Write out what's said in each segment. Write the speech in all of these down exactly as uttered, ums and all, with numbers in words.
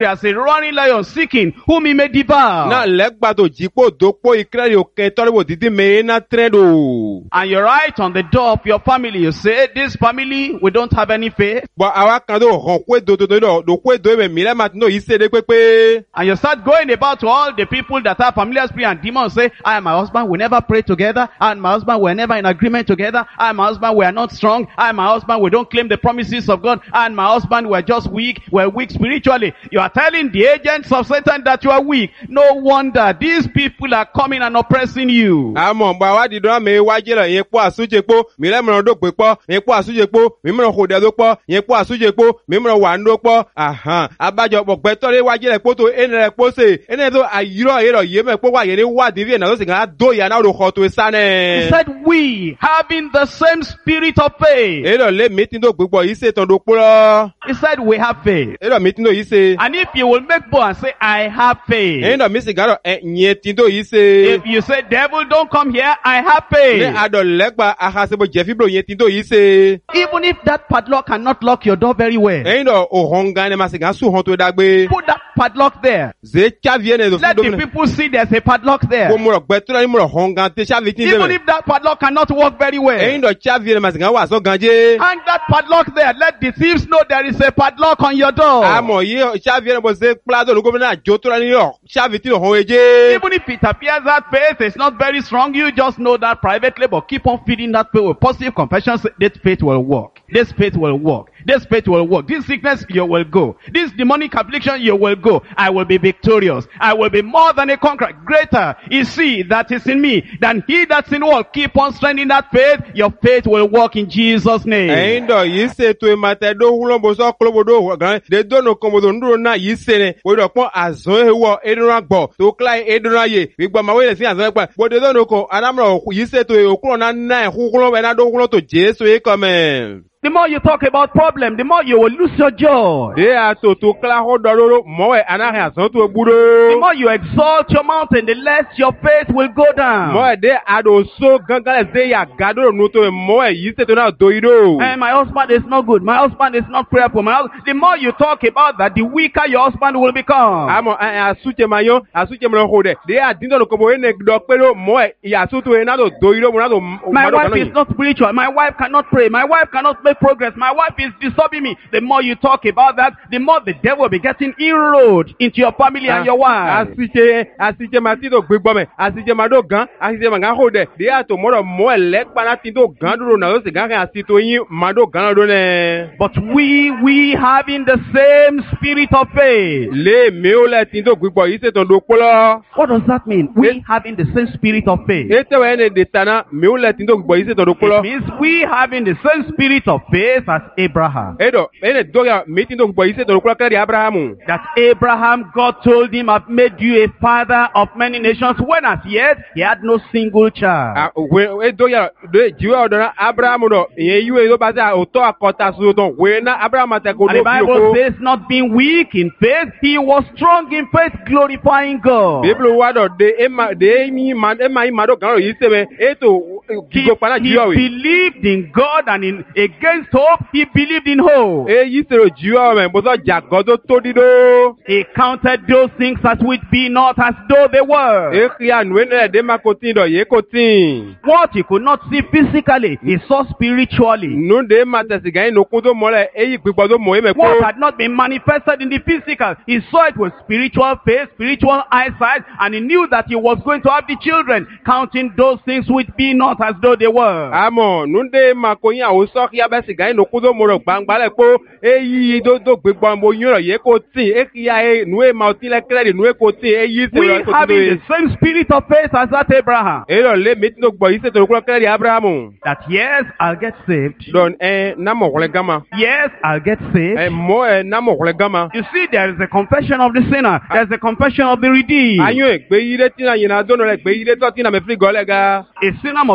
as a roaring lion seeking whom he may devour. Na legba to jipo dopo ikrari oke toribo didi me na tredo. And you write on the door of your family, you say, this family, we don't have any faith. But awa kan do hon kwe do do do do do kwe do me mire mat no ise de pepe. And you start going about to all the people that have familiar spirit and demons, say, I and my husband, we never pray together. I and my husband, we're never in agreement together. I and my husband, we are not strong. I and my husband, we don't claim the promises of God. I and my husband, we're just weak. We're weak spiritually. You are telling the agents of Satan that you are weak. No wonder these people are coming and oppressing you. Amo ba wa di do me wa je lo yen po asuje po mi le mo do pe po yen po asuje po mi mo ko de do po yen po asuje po mi mo wa ndo po aha abajo po pe to le wa je le po to ene le po se ene to ayiro ero ye me po wa ye ni wa di vi na so se ga do ya na ro ko to sa ne. He said, we having the same spirit of faith. Ero le meeting do gbogbo yi se ton do po lo. He said, we have faith. Ero meeting do yi se. And if you will make bold and say, I have faith. Eno mi se ga ro yen tin do yi se. If you say, devil, don't come here, I have faith. Ne ado legba ahasebo jefibro yen tin do yi se. Even if that padlock cannot lock your door very well, Eno o honga ne ma se ga su hon to dagbe. put that padlock there. Ze chavie ne do Let the people see there's a padlock there. Ko mo ro gbe to ni mo ro honga te chavie tin Even de. if that padlock cannot work very well, Eno chavie ne ma se ga wa so ganje. hang that padlock there. Let the thieves know there is a padlock on your door. Amo yi chavie ne bo se plado lo go na jo to ni ro chavie tin hon eje. Even if it appears that faith is not very strong, you just know that privately, but keep on feeding that faith with positive confessions. This faith will work. This faith will work. This faith will work. This sickness, you will go. This demonic affliction, you will go. I will be victorious. I will be more than a conqueror. Greater is he that is in me than he that's in the world. Keep on strengthening that faith. Your faith will work in Jesus' name. Endo yi se to mate do hulo bo so klobo do gan de do no komo do nduro na yi se ne wo do pon azon ewo edun agbo to klai edun aye we gba ma we le sin azon pa bo de do no ko anamro yi se to okulo na na hulo we na do hulo to Jesu e come. The more you talk about problem, the more you will lose your joy. De a to to kla ho do ro mo we anahe azon to The gburo. more you exalt your mountain, the less your faith will go down. Mo de ado so gangan se ya gado no to mo yi se to na do ido. And my husband is not good. My husband is not prayerful. My husband, the more you talk about that, the weaker your husband will become. Amo asuche mayo asuche mo ho de de a dindo no ko bo ene do pero mo ya so to e na do do ido mo na do. My wife is not spiritual. My wife cannot pray. My wife cannot make progress. My wife is disturbing me. The more you talk about that, the more the devil will be getting inroad into your family and your wife. Asije asije matito gbegbo me asije mado gan asije manga ho de de a to mo ro mo ele pa na tin do gan duro na o se gan kan asito yin mado gan do ne. But we, we having the same spirit of faith. Le me o le tin do gbegbo yi se ton do polo. What does that mean? We having the same spirit of faith. E te we ne de tana me o le tin do gbegbo yi se ton do polo. It means we having the same spirit of faith as Abraham. Edo ene do ya me tin do gbegbo yi se ton do polo kere Abraham. That Abraham, God told him, I've made you a father of many nations, when as yet he had no single child. Ah we e do ya do jiwa odona Abraham do yen yu e do ba sa o to akota so don we na Abraham ta ko And the do Bible says, not being weak in faith, he was strong in faith, glorifying God. Bible wa do de e ma de mi ma e ma ma do gan yi se me e to He, gigo pa na he jiwa we. believed in God, and in against hope, he believed in hope. E yi se ro jiwa me bo so jago do to di do. He counted those things as which be not as though they were. E ki anu e ne de ma ko tin do ye ko tin. What he could not see physically, he saw spiritually. Nu de ma te siga no ko do mo le e yi gbigbo do mo e me ko. What had not been manifested in the physical, he saw it with spiritual faith, spiritual eyesight, and he knew that he was going to have the children, counting those things which be not as though they were. Amo nu de ma ko yin o so ki ya be siga no ko do mo ro gbangba le po e yi do do gbigbo mo yin ro ye ko tin e ki ya e nu e ma o tin le credit nu e ko tin e yi se We ro ko having tin. the same spirit of faith as that Abraham. E ro le mi tin do gbo yi se to ko credit Abraham. That yes, I'll get saved. Don e na mo wole gama. Yes, I'll get saved. E mo e na mo wole gama. You see, there is a confession of the sinner. There's a confession of the redeemed. Ayo e gbe yi le tin na yin na do no le gbe yi le to tin na me free go le ga. A sinner must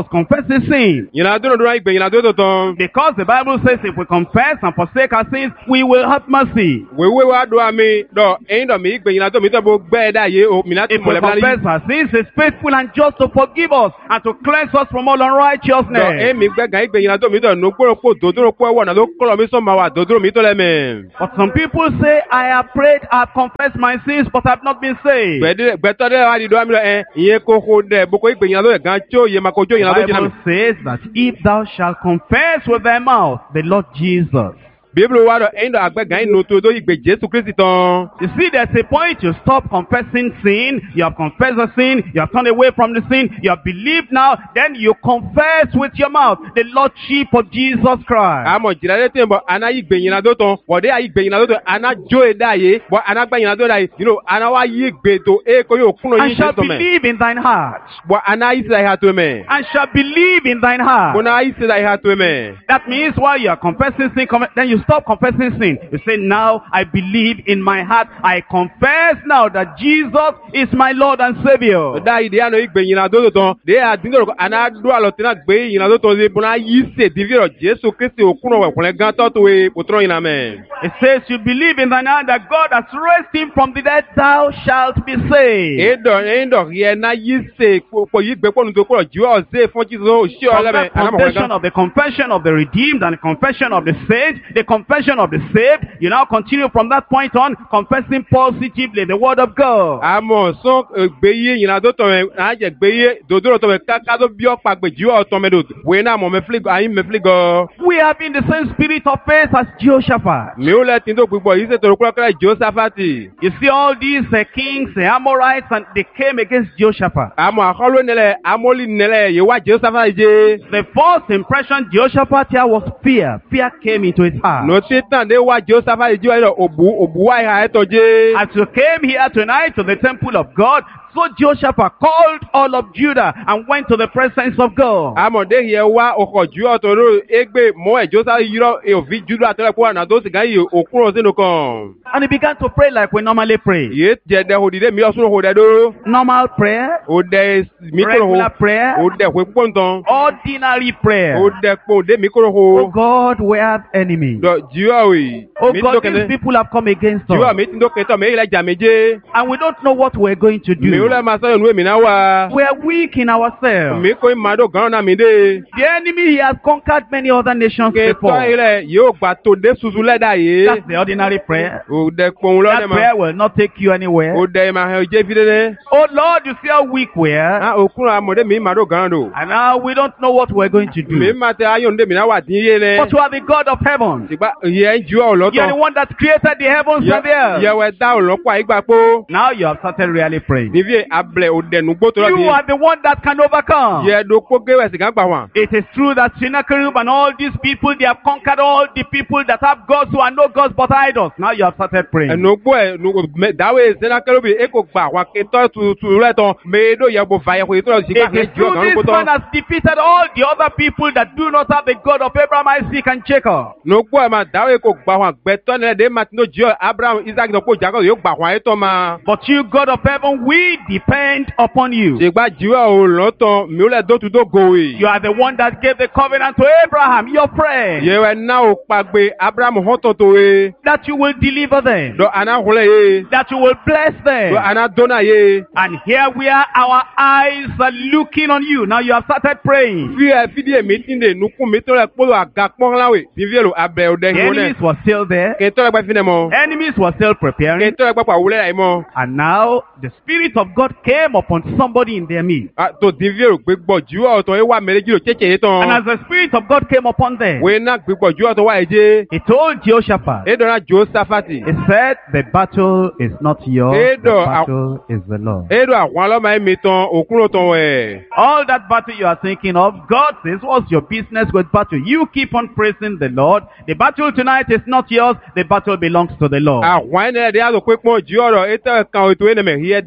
must confess his sin. Ìyìnlá tó dúró ìgbè ìyìnlá tó tó tán. Because the Bible says if we confess and forsake our sins, we will have mercy. Wèwé wa do àmì dọ̀ ẹ̀yin dọ̀ mí ìgbè ìyìnlá tó mi tó bó gbẹ́ ẹ̀dá yé o mìíràn ti If we mọ̀lẹ́ bíláyé. confess our sins, he is faithful and just to forgive us and to cleanse us from all Dọ̀ unrighteousness. ẹ̀mí gbẹ̀gàn ìgbè ìyìnlá tó mi tó nù kúrò kó dòdúró kó ẹ̀wọ̀n náà ló kọ́lọ̀ mi sọ́mà wà dòdúró mi tó lẹ́mẹ̀. But some people say, I have prayed, I have confessed my sins, but I have not been saved. Gbẹ̀tọ́ dẹ́ wa di dọ́ àmì lọ ẹ̀ ìyẹn kókó dẹ̀ boko ìgbè ìyìnlá tó yẹ gan tó yẹ ma kó jó The ìyìnlá tó jìnnà mi. Bible says that if thou shalt confess with thy mouth the Lord Jesus. Bíbélì wa dọ̀ ẹ̀yin dọ̀ àgbẹ̀gàn ìnù tó tó ìgbè Jésù Kristi tán. You see, there's a point you stop confessing sin, you have confessed the sin, you have turned away from the sin, you have believed now, then you confess with your mouth the Lordship of Jesus Christ. Àmọ̀ jìnnà dẹ́ tẹ̀ bọ̀ àná ìgbè ìyìnlá tó tán wọ̀dẹ́ àyè ìgbè ìyìnlá tó tán àná jó ẹ̀dá yé bọ̀ àná gbà ìyìnlá tó dà yìí nínú àná wa yí ìgbè tó ẹ̀ kó yóò kúnlọ̀ And yín shall Jésù mẹ́. believe in thine heart. Bọ̀ àná yìí sílẹ̀ ìhà tó mẹ́. And shall believe in thine heart. Bọ̀ náà yìí sílẹ̀ ìhà tó mẹ́. That means while you are confessing sin, conf- then you stop confessing sin. You say, now I believe in my heart. I confess now that Jesus is my Lord and Savior. Da ìdí àná ìgbè ìyìnlá tó tó tán dé àdínkù rẹ̀ àná dúró àlọ́ tí náà gbé ìyìnlá tó tán ṣe bọ̀ náà yìí ṣe dìbí rẹ̀ Jésù Kristi òkúnrọ̀ wẹ̀kùnrin gan tó tó wẹ̀ pòtúrọ̀ yìí nà mẹ́. It says, you believe in thine heart that God has raised him from the dead, thou shalt be saved. Èdò èdò yẹ náà yìí ṣe pọ̀ yìí gbé pọ̀nù tó kúrọ̀ jù ọ́ ṣe fún Jésù òṣì From ọ̀lẹ́mẹ̀ that confession of the confession of the redeemed and the confession of the saved, the confession of the saved, you now continue from that point on confessing positively the word of God. Àmọ̀ sọ́n gbé yé ìyìnlá tó tọ̀ mẹ́ náà jẹ́ gbé yé dòdúró tọ̀ mẹ́ káká tó bí ọ̀pá gbé jù ọ́ tọ̀ mẹ́ dò wẹ̀ náà mọ̀ mẹ́ fílì àyín mẹ́ fílì gan. We have in the same spirit of faith as Jehoshaphat. Mi ò lẹ́ tí tó gbígbọ́ yìí ṣètò kúrọ́kúrẹ́ Jósáfátì. You see all these uh, kings, the Amorites, and they came against Jehoshaphat. Àmọ̀ àkọ́lù nílẹ̀ amólì nílẹ̀ yìí wá Jósáfátì jẹ́. The first impression Jehoshaphat here was fear. Fear came into his heart. Nòtí tàn dé wá Jósáfátì jẹ́ wáyé òbú òbú wáyé àyẹ̀tọ̀ jẹ́. As you came here tonight to the temple of God, so Jehoshaphat called all of Judah and went to the presence of God. Àmọ̀dé yẹ wá ọkọ̀ jù ọ̀tọ̀ ló égbè mọ́ ẹ̀ Jósáfátì yírọ̀ òfin júdú àtẹ̀lẹ́ kó àná tó sì gáyé òkúrò sínú kan. And he began to pray like we normally pray. Yé jẹ̀dẹ̀ òdìdé mi ọ̀sùn òdẹ dó. Normal prayer, Òdẹ mi kúrò hó. regular prayer, Òdẹ pé pọ̀ ntàn. ordinary prayer. Òdẹ pé òdẹ mi kúrò Oh hó. God, we have enemies. Dọ̀ jùwà wì. Oh Mi God, tó these kẹ́ndé. people have come against Jùwà us. mi ti tó kẹ́tọ̀ mi ilẹ̀ jà méje. And we don't know what we're going to Mi ò do. lẹ́ máa sọ́yọ̀ nù èmi náà wá. We are weak in ourselves. Mi kò máa dó gan náà mi dé. The enemy, he has conquered many other nations Kẹ́tọ́ before. ilẹ̀ yóò gbà tó dé susu lẹ́dà yìí. That's the ordinary prayer. Òdẹ pòun lọ́dẹ That ma. prayer will not take you anywhere. Òdẹ ìmà ẹ̀ jẹ́ fi dédé. Oh Lord, you see how weak we are. Ah, òkúrò àmọ̀dé mi máa dó gan dò. And now we don't know what we're going to Mi do. máa tẹ ayọ̀ ndé mi náà wà dín yé lẹ. But you are the God of heaven. Ṣùgbọ́n ìyẹn ju ọ̀ You are the lọ́tọ̀. one that created the heavens and the earth. Yẹwẹ dá ọ̀lọ́pọ̀ àyígbà pọ̀. Now you have started really praying. Níbi abilẹ̀ òdẹ̀nu gbótó You lọ́dí. are the one that can overcome. Yẹ do kó gé wẹ̀sì kan gbà wọn. It is true that Sennacherib and all these people, they have conquered all the people that have gods who are no gods but idols. Now you have started praying. Ẹnu gbọ́ ẹ̀ dáwé sẹ́nákẹ́rọ́bì èkó gbà wọn kétọ́ tuntun rẹ̀ tán. Mèédó yẹ bó fàyẹ̀ kò yẹ tó lọ sí It káfíń is ju true ọ̀gá this lóko man tán. has defeated all the other people that do not have the God of Abraham, Isaac, and Jacob. Nu gbọ́ ẹ̀ máa dáwé kò gbà wọn gbẹ̀tọ́ nílẹ̀ dé máa tinú jíọ̀ Abraham Isaac náà kó Jacob yóò gbà wọn ayé tán máa. But you, God of heaven, we depend upon you. Ṣègbà jíọ̀ ò lọ́tọ̀ mi ò lẹ̀ dótú tó gòwè. You are the one that gave the covenant to Abraham, your friend, Yẹwẹ náà ò pàgbé Abraham họ́tọ̀ tó wé. that you will deliver them, Dọ̀ àná hulẹ̀ yé. that you will bless them. Dọ̀ àná dọ́nà yé. And here we are, our eyes are looking on you. Now you have started praying. Fi ẹ fidi èmi tí ń de nukun mi tó lẹ kpolo àga kpọ́nláwé tí fi èlò abẹ òde The ìwọ nẹ. enemies were still there. Kẹtọ́ ẹgbẹ́ fi nẹ mọ. Enemies were still preparing. Kẹtọ́ ẹgbẹ́ pa wúlẹ̀ yà mọ. And now the Spirit of God came upon somebody in their midst. Tó tí fi èlò gbégbọ̀ ju ọ̀tọ̀ ẹ wà mẹ́lẹ́jì lò tẹ́tẹ́ yé And tán. as the Spirit of God came upon them, Wé ná gbégbọ̀ ju ọ̀tọ̀ wà ẹ jẹ́. he told Jehoshaphat, E dọ̀nà Jósáfátì. he said, the battle is not yours, the Edo, battle is the Lord. E dọ̀ àwọn ọlọ́mọ ẹ̀ mi tán òkúrò tán wẹ̀. All that battle you are thinking of, God says, what's your business with battle? You keep on praising the Lord. The battle tonight is not yours, the battle belongs to the Lord. Àwọn ẹni ẹ̀dẹ̀ yàtọ̀ pé pọ́n ju ọ̀rọ̀ ètò ẹ̀kan ètò ẹ̀nẹ̀mẹ̀ yẹ nínú kò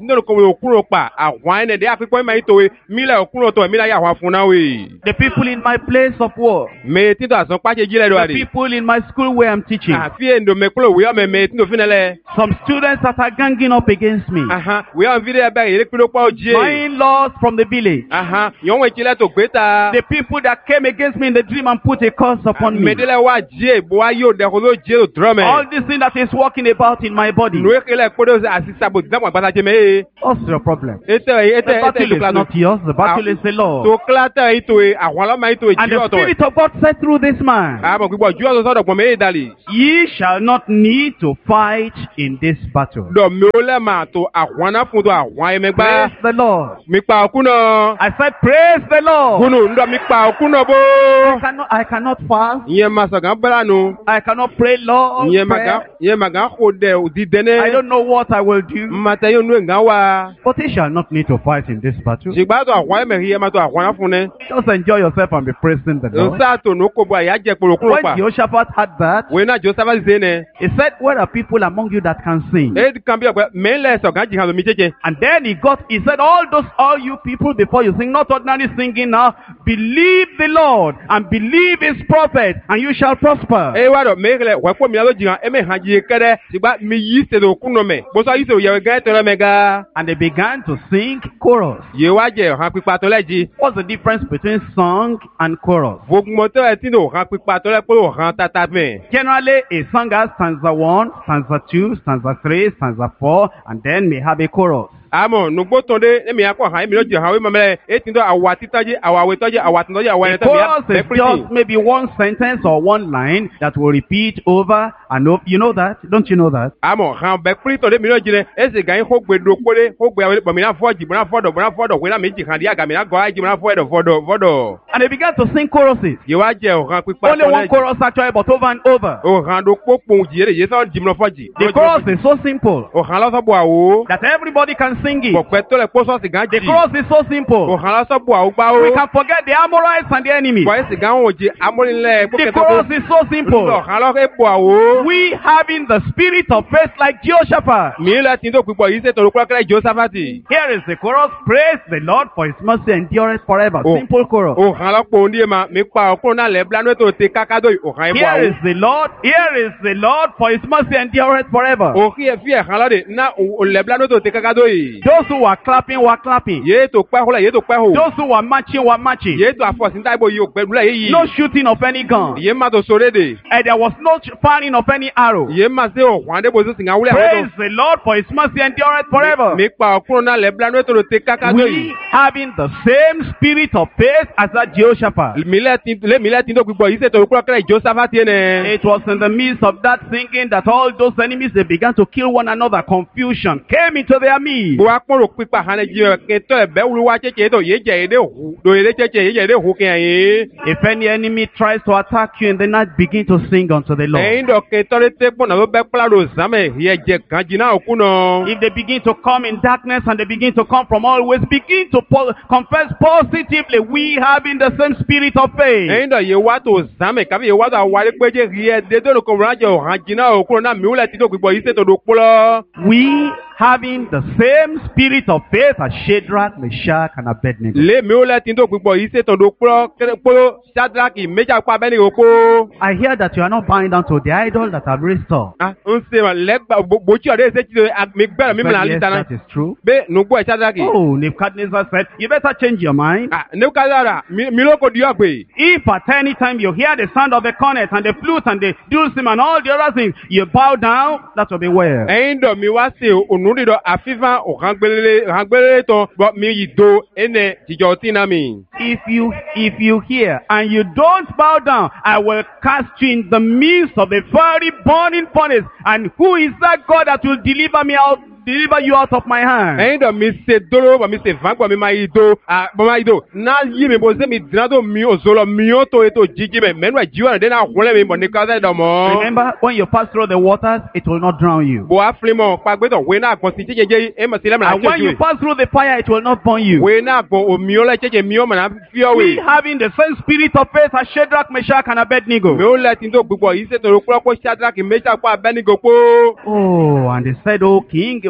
òkúrò pa àwọn ẹni dẹ́ àpípọ́ ìmọ̀ ìtòwe mílẹ̀ òkúrò tó mílẹ̀ yà wá fún náà wè. The people in my place of work. Mẹ títọ́ àsán pàṣẹ jílẹ̀ lọ The àdì. people in my school where I'm teaching. Àfi èndò mẹ́kúrò wíwọ́ mẹ́mẹ́ tí òfin lẹ. Some students that are ganging up against me. Wíwọ́ fi dẹ́ bẹ́ẹ̀ yẹ́rẹ́ pínlẹ̀ pọ̀ jí. My in-laws from the village. Yọ̀n wọ̀ ìkílẹ̀ tó gbé ta. The people that came against me in the dream and put a curse upon me. Mẹ́dẹ́lẹ̀ wá jí èbó wá yóò dẹ́kun ló jí ò dúrọ́mẹ̀. All this thing that is walking about in my body. Nùwé kílẹ̀ kpọ́dọ̀ àti sàbò dámọ̀ àgbàtà jẹ́ mẹ́. What's your problem? Ètè ètè The ètè battle is not yours. The battle is the Lord. tó kílátà ìtòwe àwọn ọlọ́mọ ìtòwe And jí the ọ̀tọ̀. Spirit of God said through this man, Àmọ̀ gbígbọ́ ju ọ̀tọ̀ sọ̀dọ̀ pọ̀ mẹ́ ìdálì. ye shall not need to fight in this battle. Dọ̀ mi ó lẹ́ máa tó àwọn náà fún tó àwọn ẹ̀mẹ́gbá. Praise the Lord. Mi pa òkú náà. I said, praise the Lord. Kúnù ń dọ̀ mi pa òkú náà bó. I cannot, I cannot fast. Ìyẹn máa sọ̀gán bẹ́rẹ̀ nù. I cannot pray, Lord. Ìyẹn màgá ìyẹn màgá kò dẹ̀ òdi I dẹ́nẹ́. don't know what I will do. Màtẹ́ yóò nú ẹ̀gán wa. But he shall not need to fight in this battle. Ṣùgbọ́n àtọ̀ àwọn ẹ̀mẹ̀ yìí ẹ̀ máa tó àwọn náà fún ní. Just enjoy yourself and be praising the Lord. Nsa tó nù kó bọ̀ àyà jẹ kpọ̀rọ̀ kúrò When pa. Jehoshaphat had that, Wòye náà Joseph ṣe nẹ. he said, where are people among you that can sing? Èyí kan bí ọ̀pẹ mẹ́lẹ̀ sọ̀gán jìhàn lómi jẹ́jẹ́. And then he got, he said, all those, all you people before you sing, not ordinary singing now, believe the Lord and believe his prophet and you shall prosper. Ẹ wá dọ̀ mẹ́lẹ̀ wẹ́ pọ̀ mi aló jìhàn ẹ̀mẹ̀ hàn jìyẹ kẹ́rẹ́ ṣùgbọ́n mi yí sèdò kúnnọ̀ mẹ́. Bọ́sọ̀ yí sèdò yẹ̀wò gán tẹ̀rẹ̀ mẹ́ ga. And they began to sing chorus. Yé wá jẹ hàn pípa tó lẹ́jì. What's the difference between song and chorus? Vogunmọ̀tọ́ ẹ̀ tí ní hàn pípa tó lẹ́ pé hàn tata mẹ́. Generally, a song has stanza one, stanza two, stanza three, stanza four, and then may have a chorus. Àmọ̀ nùgbó tó dé ẹ̀mí akọ̀ hàn ẹ̀mí lọ́jọ́ hàn wí mọ̀mẹ́lẹ̀ ètí tó àwọ̀ àtítọ́jì àwọ̀ àwẹ̀tọ́jì àwọ̀ àtúntọ́jì àwọ̀ The ẹ̀rẹ́tọ́ mi chorus is just maybe one sentence or one line that will repeat over and over. You know that? Don't you know that? Àmọ̀ hàn bẹ́ẹ̀ pírí tó dé mi lọ́jọ́ rẹ̀ ẹ̀sì gàn yín kó gbé do kólé kó gbé àwọn bọ̀mìnà fọ́ọ̀jì bọ̀mìnà fọ́ọ̀dọ̀ bọ̀mìnà fọ́ọ̀dọ̀ wẹ́nà méjì hàn díà gàmìnà gọ́ àjì bọ̀mìnà fọ́ọ̀dọ̀ fọ́ọ̀dọ̀ fọ́ọ̀dọ̀. And they began to sing choruses. Yìí wá jẹ́ ọ̀hán pípa Only one chorus actually, but over and over. ọ̀hán ló pópó jìyẹ́ yé sọ́ọ́ jìmọ̀ fọ́ọ̀jì. The chorus is so simple ọ̀hán lọ́sọ̀ bọ̀ àwò. that everybody can sing it. Bọ̀pẹ́ tó lẹ̀ pósọ́ọ̀sì gàn The jì. chorus is so simple. ọ̀hán lọ́sọ̀ bọ̀ àwò gbá o. We can forget the Amorites and the enemy. Bọ̀ ẹ̀sì gàn wò jẹ amúnilẹ̀ The chorus is so simple. ọ̀hán lọ́sọ̀ bọ̀ àwò. We having the spirit of faith like Jehoshaphat. Mi lẹ́ tí tó pípọ̀ yìí ṣètò olùkọ́lọ́kẹ́lẹ́ Jósáfátì. Here is the chorus. Praise the Lord for his mercy endureth forever. Oh. Simple chorus. ọ̀hán lọ́pọ̀ òun díẹ̀ ma mi pa ọkùnrin náà lẹ́ blanú ètò ti kákádó ọ̀hán ẹ̀ bọ̀ Here àwò. is the Lord. Here is the Lord for his mercy endureth forever. Òkì ẹ̀ fi ẹ̀hán lọ́dẹ̀ ná lẹ́ blanú ètò ti kákádó yìí. Those who were clapping were clapping. Yéé tó pẹ́ hó lẹ̀ yéé tó pẹ́ hó. Those who were marching were marching. Yéé tó àfọ̀síntà ìbò yìí ò gbẹ̀dú lẹ̀ yìí. No shooting of any gun. Yéé má tó sóre dè. And there was no firing of any arrow. Yéé má sí ọ̀hún adébò sí sìngá wúlẹ̀ Praise the Lord for his mercy endureth forever. Mi pa ọkùnrin náà lẹ́ blanú ètò ti kákádó yìí. We having the same spirit of faith as that Jehoshaphat. Mi lẹ́tí lé mi lẹ́tí tó gbígbọ́ yìí ṣètò olùkọ́lọ́kẹ́lẹ́ Jósáfátì ẹ̀ nẹ̀. It was in the midst of that singing that all those enemies, they began to kill one another. Confusion came into their midst. Bó wa kpọ́rọ̀ pípa hàn jí ẹ̀ kẹtọ́ ẹ̀ bẹ́ wúlú wá tsẹ̀tsẹ̀ tó yé jẹ́ èdè hù do èdè tsẹ̀tsẹ̀ yé jẹ́ èdè hù kẹ́hìn yé. If any enemy tries to attack you in the night, begin to sing unto the Lord. Ẹ̀yin dọ̀ kẹtọ́ lé tẹ́ pọ̀ náà ló bẹ́ kpla do zàmẹ̀ yẹ jẹ kàn jìnnà òkú nọ. If they begin to come in darkness and they begin to come from all ways, begin to po- confess positively, we having the same spirit of faith. Ẹ̀yin dọ̀ yẹ wá tó zàmẹ̀ kábí yẹ wá tó àwárí péjẹ yẹ dédé ló kọ̀ wọ́n jẹ ọ̀hán jìnnà òkú náà mi wúlẹ̀ títọ́ gbígbọ́ yìí ṣètò do kpọ́lọ́. We having the same spirit of faith as Shadrach, Meshach, and Abednego. Lé mi wúlẹ̀ títọ́ gbígbọ́ yìí ṣètò do kpọ́lọ́ kpọ́lọ́ Shadraki méjà pa abẹ́ni òkú. I hear that you are not bowing down to the idol that have raised up. Ah, ń ṣe ma lẹ́gbà bòtí ọ̀dẹ́ ṣe ti mi gbẹ́rẹ̀ mi But mìíràn yes, alítana. that is true. Bẹ́ẹ̀ nugbọ́ ẹ̀ Shadraki. Oh, Nebuchadnezzar said, you better change your mind. Ah, Nebukadnezar mi ló kò di ọ̀gbẹ́. If at any time you hear the sound of the cornet and the flute and the dulcimer and all the other things, you bow down, that will be well. Ẹ̀yin dọ̀ mi wá sí ònúdìdọ̀ àfífán òhàngbélé tán bọ́ mi yìí do ẹnẹ tìjọ tí náà mi. If you if you hear and you don't bow down, I will cast you in the midst of a very burning furnace. And who is that God that will deliver me out? Deliver you out of my hand. Ẹ̀yin dọ̀ mi ṣe dóró bọ̀ mi ṣe fán gbọ̀ mi máa yí do bọ̀ máa yí do náà yí mi bọ̀ ṣé mi dìnnà tó mi ò sọ̀rọ̀ mi ó tó ètò jíjí mẹ́ mẹ́nu ẹ̀ jíwọ́n dé náà kúnlẹ̀ mi bọ̀ ní kásẹ̀ dọ̀ mọ́. Remember, when you pass through the waters, it will not drown you. Bọ̀ á fili mọ̀ pàgbẹ́tọ̀ wé náà gbọ̀n sí jẹ́jẹ́ ẹ̀ mọ̀ sí lẹ́mọ̀ náà And when you jẹ́jú. pass through the fire, it will not burn you. Wé náà gbọ̀n omi ó lẹ́ jẹ́jẹ́ mi ó mọ̀ náà fi ọ́ We wé. having the same spirit of faith as Shadrach, Meshach, and Abednego. Mi ó lẹ́ tí n tó gbogbo yìí ṣètò òkúrọ́pọ̀ Shadraki Meshach pa Abednego pó. Oh, and they said, oh king,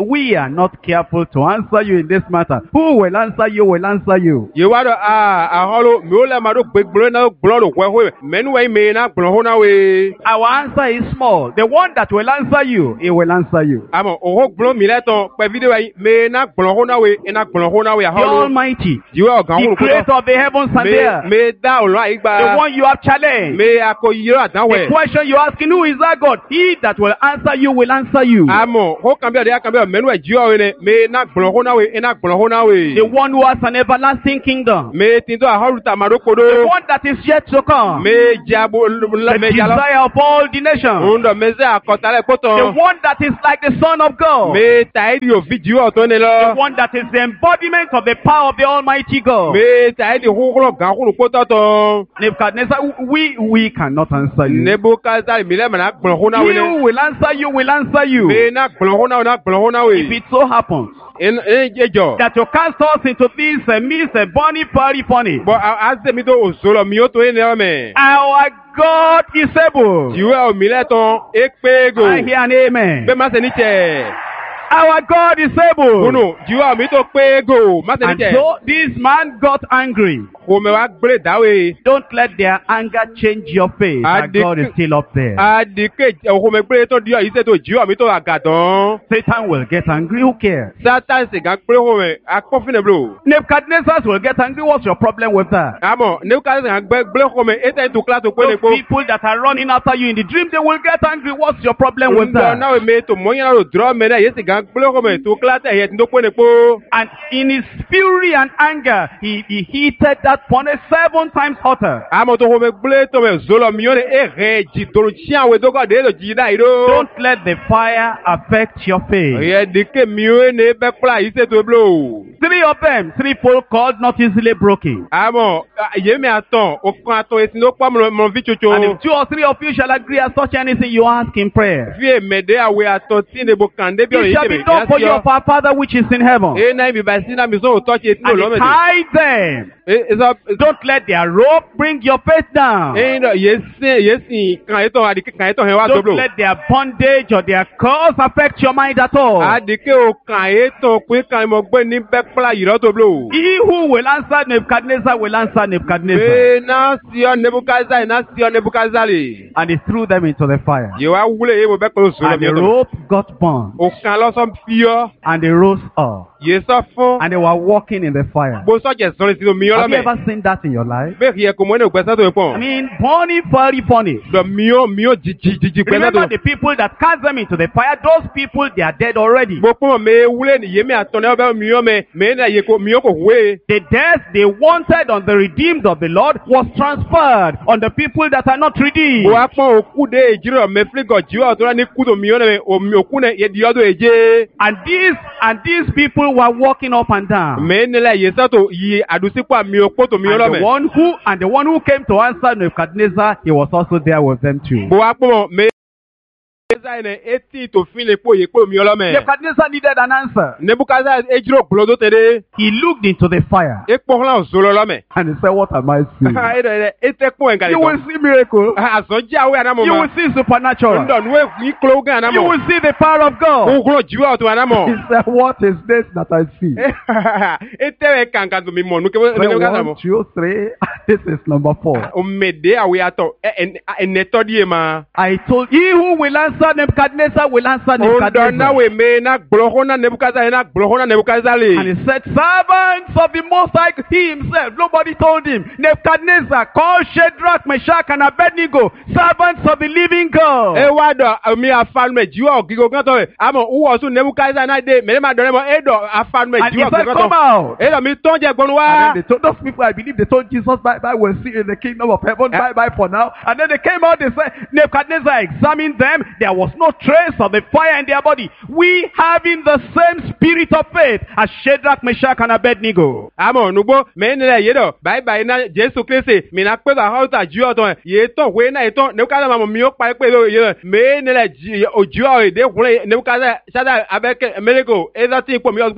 we are not careful to answer you in this matter, who will answer you will answer you. Ye wa do a a holo mi o le ma do gbe gboro na gboro do kwe ho menu we me na gboro ho na we. Our answer is small. The one that will answer you, he will answer you. Amo o ho gboro mi le ton pe video yi me na gboro ho na we e na gboro ho na we The holo. Almighty, Ji wa gan the ho ko. creator of the heavens and the Me earth, me da o lo the igba. one you have challenged. Me akoyiro adanwe. The question you're asking, who is that God? He that will answer you will answer you. Amo ho kan bi de kan bi menu e ji o ne me na gboro ho na we e na gboro ho na we. The one who has an everlasting kingdom. Me tin to a holu ta ma do The kodo. one that is yet to come. Me jabo The la me jalo. desire of all the nations. Undo me ze akotale The poto. one that is like the Son of God. Me taidi o video o to ne The lo. one that is the embodiment of the power of the Almighty God. Me taidi ho ko gan ko poto to. Nebuchadnezzar, we we cannot answer you. Nebukadnezar mi le ma na gboro ho na He we ne. who will answer you will answer you. Me na gboro ho na we na gboro ho na If we. it so happens En en jejo. that you cast us into this uh, midst of bunny party funny, Bo aze mi to o solo mi o to ene o me. our God is able. Jiwe o mi le ton e pe go. I hear an amen. Be ma se ni che. Our God is able. Unu jiwe o mi to pe go. Ma se ni And che. so this man got angry. Ko me wa gbere dawe. Don't let their anger change your faith. Our Adik- God is still up there. Adike o me gbere to di o ise to jiwe mi to agadan. Satan will get angry. Who cares? Satan se gan gbere ho me akofine bro. Nebuchadnezzar will get angry. What's your problem with that? Amo Nebukadnezar gan gbere ho me ete to class to pe Those ne po. people that are running after you in the dream, they will get angry. What's your problem with Ndo that? na we me to mo yan ro draw me na yesi gan gbere ho me to class e to pe ne po. And in his fury and anger, he, he heated that furnace seven times hotter. Amo to ho me gbere to me zolo mi o ne e re ji to chi awe do ko de do ji da iro. Don't let the fire affect your faith. Ye dike mi o ne be kula ise to blo. Three of them, threefold cord, not easily broken. Amo ye mi aton o kan aton esi no pa mo mo vi chocho. And if two or three of you shall agree as touch anything you ask in prayer, Vie mede awe aton ti ne bo kan de bi o it ye shall se be be. done for you of our Father which is in heaven. E na bi ba si na mi so touch it no And lo he me. tied them. E so Don't let their rope bring your faith down. e no ye se ye si kan eto adike kan eto he wa to Don't blo. let their bondage or their curse affect your mind at all. Adike o kan eto pe kan mo gbe ni be kula yiro to blo. He who will answer Nebuchadnezzar will answer Nebuchadnezzar. E na si o Nebukadnezar na si o Nebukadnezar. And he threw them into the fire. Ye wa wule ye mo be ko so lo And mi the to. rope got burned. O kan lo so fio. And they rose up. Ye so fun. And they were walking in the fire. Bo so je so ni mi o lo Have you me. ever seen that in your life? Be ye ko mo ne gbe sa to I pon. mean, funny, very funny. Do mi o mi o ji ji ji ji gbe sa Remember to. the people that cast them into the fire? Those people, they are dead already. Gbogbo me wule ni ye mi aton ne be mi o me me na ye ko mi o ko we. The death they wanted on the redeemed of the Lord was transferred on the people that are not redeemed. Wa pon oku de ejiro me frigo jiwa to ni ku do mi o ne o mi oku ne ye di odo eje. And these and these people were walking up and down. Me ne la ye sa to yi adusipo mi o po to mi o lo And me. the one who and the one who came to answer Nebuchadnezzar, he was also there with them too. Bo wa pon me Nebukadnezar ne eti to fin le po ye po mi o lo me. Nebuchadnezzar needed an answer. Nebukadnezar ejiro gbodo tere. He looked into the fire E po la o so lo lo me. and he said, "What am I seeing?" E de e te po en ka le. You will see miracle. Aso ja we ana mo. You will see supernatural. Ndo nu e ni klo gan ana You mo. will see the power of God. O gro jiwa to ana mo. He said, "What is this that I see?" E te we kan kan to mi mo nu ke Say, me ga na mo. one, two, three. This is number four. O mede awe ato ene to die ma. I told he who will answer Nebuchadnezzar will answer O do na Nebuchadnezzar. we me na gboro na Nebukadnezar na gboro na Nebukadnezar le. And he said, servants of the Most High, he himself, nobody told him, Nebuchadnezzar, call Shadrach, Meshach, and Abednego, servants of the living God. E wa do mi afan me jiwa ogigo kan to e. Amo uwo su Nebukadnezar na de me ma do mo e do afan me And he jiwa said, ogigo come to. out. E do mi ton je gbonu wa. And then they told those people, I believe they told Jesus, bye bye, we'll see you in the kingdom of heaven, bye bye for now. And then they came out, they said, Nebuchadnezzar examined them, there was no trace of the fire in their body. We having the same spirit of faith as Shadrach, Meshach, and Abednego. Amo nugbo me ne le ye do bye bye na Jesu Kristi mi na pe ga hauta jiwa to ye to we na e to Nebukadnezar ma mi o pa pe do ye me ne le o jiwa e de kun Nebukadnezar sada abeke meleko e da ti po mi ogbo.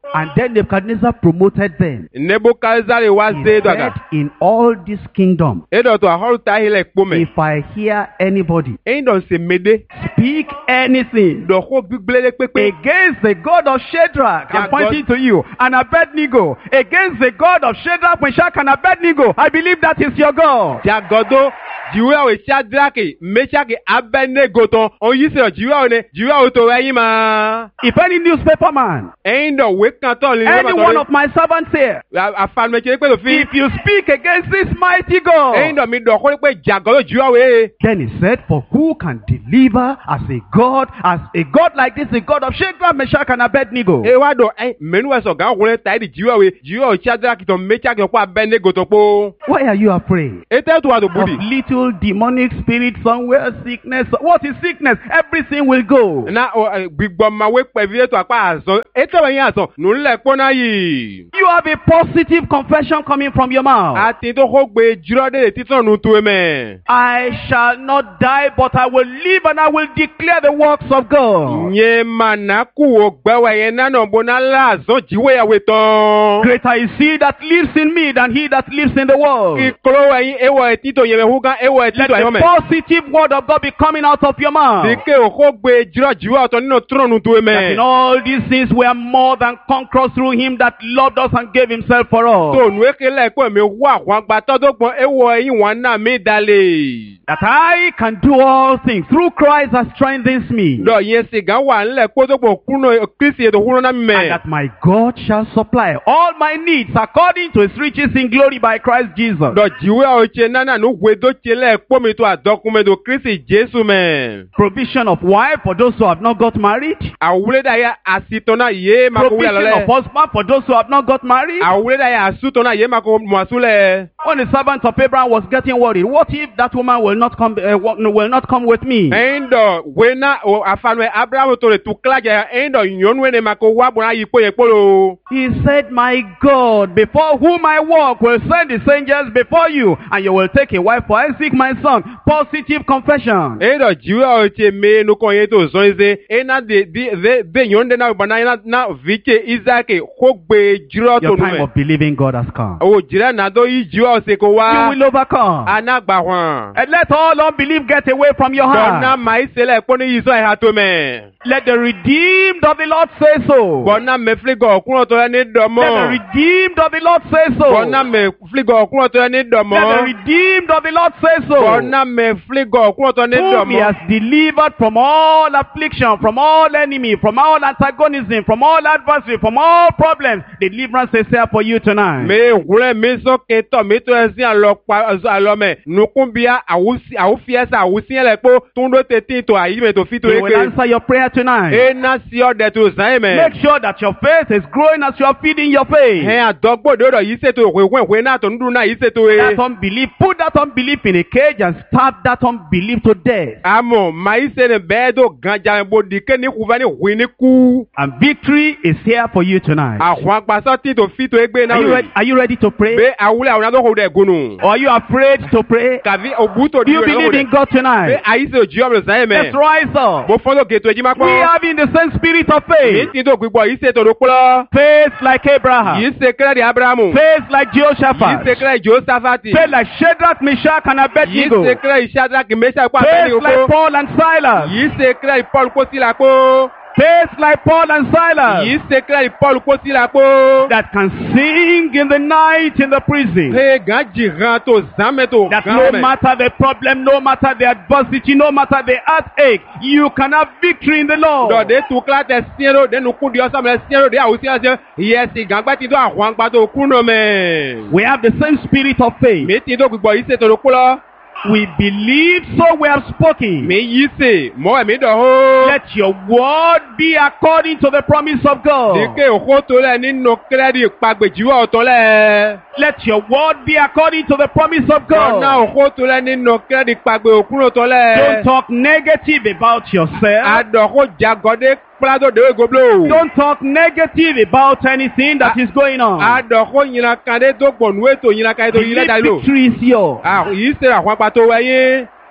And then Nebuchadnezzar promoted them. Nebukadnezar wá He sé said, dọ̀gà. in all this kingdom, Eɖɔ tó ahọ́rù tá ilẹ̀ kpọ́mẹ̀. if I hear anybody Eyín dọ̀ se méde. speak anything Dọ̀kọ́ gbígbélé pépé. against the God of Shadrach, Yeah, I'm pointing to you, and Abednego, against the God of Shadrach, Meshach, and Abednego, I believe that is your God. Tí a gọ́dọ̀ jìwéwò Shadraki, Meshaki, Abednego tán. Oyún sọ̀rọ̀ jìwéwò ni jìwéwò tó ẹyin máa. If any newspaper man, Eyín dọ̀ wé kan tán ní any one of my servants here, àfàlùmẹ̀kẹ́ pé lòfin. if you speak against this mighty God, Eyín dọ̀ mi dọ̀ kó pé jàgọ́dọ̀ jìwéwò yé. then he said, for who can deliver as a God, as a God like this, the God of Shadrach, Meshach, and Abednego? E wá dọ̀ ẹ mẹ́nu ẹ̀sọ̀ gán wọlé táyì di jìwéwò yé. Jìwéwò Shadraki tán Meshaki tán kó Abednego tán kó. Why are you afraid? Ètò ètò àdó Of bùdì. little demonic spirit somewhere, sickness. What is sickness? Everything will go. Na gbígbọ́ ma wé pẹ̀lú ètò àpá àzọ. Ètò ẹ̀yìn àzọ nùlẹ̀ pọ́nà yìí. You have a positive confession coming from your mouth. Àti tó kó gbé jùlọ dé títàn nù tó mẹ́. I shall not die, but I will live and I will declare the works of God. Nye mana kú o gbẹ́wẹ̀ yẹn nánà bọ́nà láàzọ́ jíwé yàwé tán. Greater is he that lives in me than he that lives in the world. Ìkọlọ́ ẹ̀yìn ewọ̀ ẹ̀ títò yẹ̀mẹ̀ húgán ewọ̀ ẹ̀ Let títò àyọ̀ the mẹ́. positive word of God be coming out of your mouth. Dike o kó gbé jùlọ jíwé ọ̀tọ̀ nínú tún nù tó That in mẹ́. all these things we are more than conquerors through him that loved us and gave himself for us. Tó nù ékelẹ̀ pé mi wá àwọn agbátọ́ tó gbọ́n ewọ̀ ẹ̀yìn wọn náà mi dalè. That I can do all things through Christ that strengthens me. Dọ̀ yẹn sì gán wà ńlẹ̀ kó tó gbọ́n kúnú Kristi ètò kúnú náà And mẹ́. that my God shall supply all my needs according to his riches in glory by Christ Jesus. Dọ̀ jíwé ọ̀chẹ́ nánà nù wédó tselẹ̀ kpọ́mi tó àdọ́kùnmẹ́tò Kristi Jésù mẹ́. Provision of wife for those who have not got married. Àwùlé dà yẹ àsìtọ́nà yé mako wúlẹ̀ Provision of lọ́lẹ̀. husband for those who have not got married. Àwùlé dà yẹ àsùtọ́nà yé mako mọ̀súlẹ̀. When the servant of Abraham was getting worried, what if that woman will not come uh, will not come with me? Ẹyin dọ̀ wena o àfààní Abrahamu tó lè tu kílájà ẹyin dọ̀ nyɔnu ẹni mako wá bọ̀nà yìí kpó yẹ kpolo. He said, my God, before whom I walk, will send his angels before you, and you will take a wife for Isaac, my son. Positive confession. Ẹyin dọ̀ jíwé ọ̀chẹ́ mi nukọ̀ yẹn tó zọ́n ṣe ẹna de de de de nyɔnu de na bana yẹn na vìtse Isaac kó gbé jírọ̀ tó Your nu time mẹ́. of believing God has come. O jìrẹ́ nàdó yìí jíwé ọ̀sẹ̀ kó You wá. will overcome. Anagba hàn. And let all unbelief get away from your Bọ̀nà heart. màá ìṣẹ̀lẹ̀ kpọ́ ní yìí sọ ẹ̀ha tó mẹ́. Let the redeemed of the Lord say so. Bọ̀nà mẹ́ fílígọ̀ ọ̀kúnrọ̀ tó yẹ ní Let the dọ̀mọ́. redeemed of the Lord say so. Bọ̀nà mẹ́ fílígọ̀ ọ̀kúnrọ̀ tó yẹ ní Let the dọ̀mọ́. redeemed of the Lord say so. Bọ̀nà mẹ́ fílígọ̀ ọ̀kúnrọ̀ tó yẹ ní Whom he dọ̀mọ́. has delivered from all affliction, from all enemy, from all antagonism, from all adversary, from all problems. Deliverance is here for you tonight. Mi wúlẹ̀ mi sọ kétọ̀ mi tó ẹ sí àlọ́ pa àlọ́ mẹ́. Nukunbia àwùsí àwùfíẹ́sà àwùsíyẹ́lẹ̀ kpó túndó tètè tó àyí mi tó fi tó He will eke. answer your prayer tonight. Ena sí ọ̀dẹ̀ tó zan yìí mẹ́. Make sure that your faith is growing as you are feeding your faith. Ẹ àdọ́gbòdo rọ̀ yìí ṣètò ìwé ìwé náà tó ń dúró náà yìí ṣètò e. That unbelief, put that unbelief in a cage and stab that unbelief to death. Àmọ̀ màá yìí ṣe ni bẹ́ẹ̀ tó gànjà bò dìkẹ́ ní kúfẹ́ ní wí ní kú. And victory is here for you tonight. Àwọn agbásọ́ tí tó fi tó egbe náà Are you ready, are you ready to pray? Bẹ́ẹ̀ àwùlẹ̀ àwọn adókòwò dẹ̀ gùnù. Or are you afraid to pray? Kàbí òbútó Do you believe in God Bẹ́ẹ̀ tonight? àyíṣe òjì ọ̀bẹ sàn Let's mẹ́. rise up. Mo fọ́n tó gètò ẹjí máa We pọ́n. have in the same spirit of Yìí faith. ti tó gbígbọ́ yìí ṣe tòrò kpọ́lọ́. Faith like Abraham. Yìí ṣe kẹ́lẹ́ di Abrahamu. Faith like Yìí ṣe Jehoshaphat. kẹ́lẹ́ Josafati. Faith like Shadrach, Meshach, and Yìí Abednego. ṣe kẹ́lẹ́ Ìṣàdàkì Mẹ́ṣà kó Faith àbẹ́ni like òkó. Paul and Silas. Yìí ṣe kẹ́lẹ́ Paul kó sí la kó. Faith like Paul and Silas. Yìí ṣe kẹ́lẹ́ Paul kó sí la kó. That can sing in the night in the prison. Ṣé gàn jìgàn tó zàmẹ́ tó That gàn no mẹ́. matter the problem, no matter the adversity, no matter the heartache, you can have victory in the Lord. Dọ̀dé tu kílá tẹ siẹ́rò dẹnu kún di ọ̀sán mẹ́ siẹ́rò dé àwùjọ ṣe ìyẹ́sì gàngbá ti tó àwọn àgbà tó kún nù mẹ́. We have the same spirit of faith. Mi ti tó gbígbọ́ yìí ṣe tòrò kúlọ́. We believe, so we have spoken. Mi yìí ṣe mọ́ ẹ̀mí dọ̀ hó. Let your word be according to the promise of God. Dike òkú tó lẹ̀ nínú kírẹ́dì pàgbèjìwọ̀ ọ̀tọ̀ lẹ̀. Let your word be according to the promise of Ọ̀nà God. òkú tó lẹ̀ nínú kírẹ́dì pàgbè òkúrò tó lẹ̀. Don't talk negative about yourself. Àdọ̀kó jagọdé kpladó dèwé goblo. Don't talk negative about anything that is going on. Àdọ̀kó yìnyín kan dé tó gbọ̀nù ètò yìnyín kan ètò yìnyín Believe dàlú. victory is yours. Yìí ṣe àwọn apàtó wẹ̀yìn.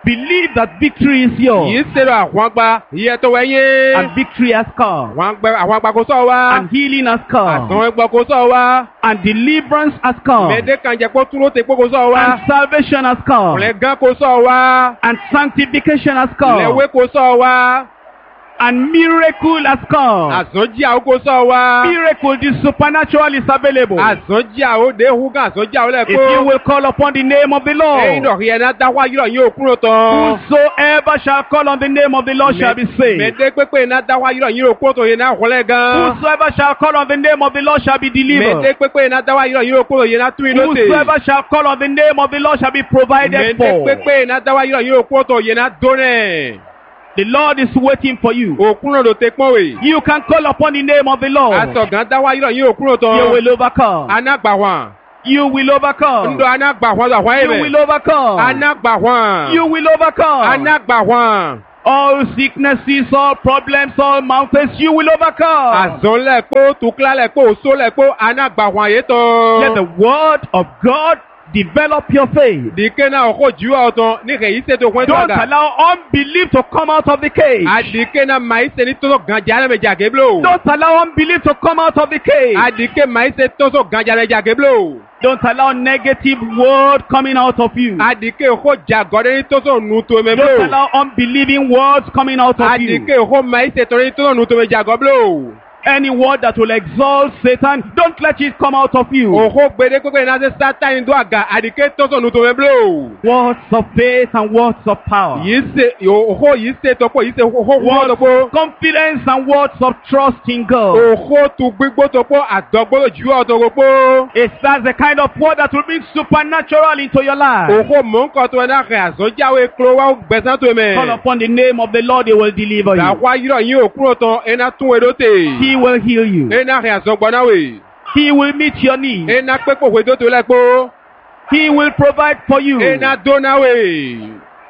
Believe that victory is Yìí yours. ṣe lọ àwọn àgbà iye tó wẹ̀yìn. And victory has come. Àwọn àgbà àwọn àgbà kò sọ̀ wá. And healing has come. Àwọn ẹgbẹ́ kò sọ̀ wá. And deliverance has come. Mẹ̀dẹ́ kan jẹ́ pé túró tẹ pé kò sọ̀ wá. And salvation has come. Ọ̀lẹ́ gan kò sọ̀ wá. And sanctification has come. Lẹ́wé kò sọ̀ wá. And miracle has come. Àsọjí àwọn kò sọ̀ wá. Miracle, the supernatural is available. Àsọjí àwọn òde húgà àsọjí àwọn If you lẹ́kọ́. will call upon the name of the Ẹyin Lord, náà rí ẹ̀ná dáwọ́ ayúrọ̀ yín òkúrò tán. whosoever shall call on the name of the Lord shall be saved. Mẹ̀dẹ́ pépé iná dáwọ́ ayúrọ̀ yín òkúrò tó yẹn náà kọ́lẹ̀ gan. Whosoever shall call on the name of the Lord shall be delivered. Mẹ̀dẹ́ pépé iná dáwọ́ ayúrọ̀ yín òkúrò yẹn náà tún iná tè. Whosoever shall call on the name of the Lord shall be provided Mẹ̀dẹ́ for. pépé iná dáwọ́ ayúrọ̀ yín òkúrò tó yẹn náà dónẹ̀. The Lord is waiting for you. Òkúrò ló tẹ pọ́n wè. You can call upon the name of the Lord. Àtọ̀gán dáwọ́ ayúrọ̀ yín òkúrò tán. You will overcome. Anágbà wọn. You will overcome. Ndo anágbà wọn lọ wọ́n You will ẹ̀mẹ̀. overcome. Anágbà wọn. You will overcome. Anágbà wọn. All sicknesses, all problems, all mountains, you will overcome. Àzọ́ lẹ́kọ́, tùkúlá lẹ́kọ́, òṣó lẹ́kọ́, anágbà wọn yé Let the tán. word of God develop your faith. Dìkẹ́ náà ọkọ̀ jù ọ́ tán ní kẹ̀yí ṣètò fún Don't ẹ̀tọ́ àgà. allow unbelief to come out of the cage. Àdìkẹ́ náà màá ṣe ní tọ́sọ̀ gànjà lẹ́mẹ̀jà kébìlò. Don't allow unbelief to come out of the cage. Àdìkẹ́ màá ṣe tọ́sọ̀ gànjà lẹ́mẹ̀jà kébìlò. Don't allow negative word coming out of you. Àdìkẹ́ ọkọ̀ jàgọ́dẹ́ ní tọ́sọ̀ nù tó Don't mẹ́bìlò. allow unbelieving words coming out of you. Àdìkẹ́ ọkọ̀ màá ṣe tọ́sọ̀ ní tọ́sọ̀ nù tó mẹ́jà gọ́bìlò. Any word that will exalt Satan, don't let it come out of you. Ọkọ̀ gbèdé pépé náà ṣe sátánì tó àgà àdìkẹ́ tọ́sọ̀ nù tó mẹ́bìlò. Words of faith and words of power. Yìí ṣe ọkọ̀ yìí ṣe tọ́pọ̀ yìí ṣe ọkọ̀ wọ́n tọ́pọ̀. Confidence and words of trust in God. Ọkọ̀ tó gbígbó tọ́pọ̀ àdọ́gbọ́dọ̀ jù ọ́ tó gbogbo. It's that's the kind of word that will bring supernatural into your life. Ọkọ̀ mọ̀ ń kọ́ tó ẹ̀ náà kẹ́ àzọ́jáwé kúrò wá gbẹ̀sán tó mẹ́. Call upon the name of the Lord, he will deliver you. Dàwa yírọ̀ yín òkúrò tán ẹ̀ná tún wẹ̀ lóte. He will heal you. Ẹ̀ná kẹ́ àzọ́gbọ́n náà wẹ̀. He will meet your needs. Ẹ̀ná pépò wẹ̀ tó tó lẹ́kọ́. He will provide for you. Ẹ̀ná dóná wẹ̀.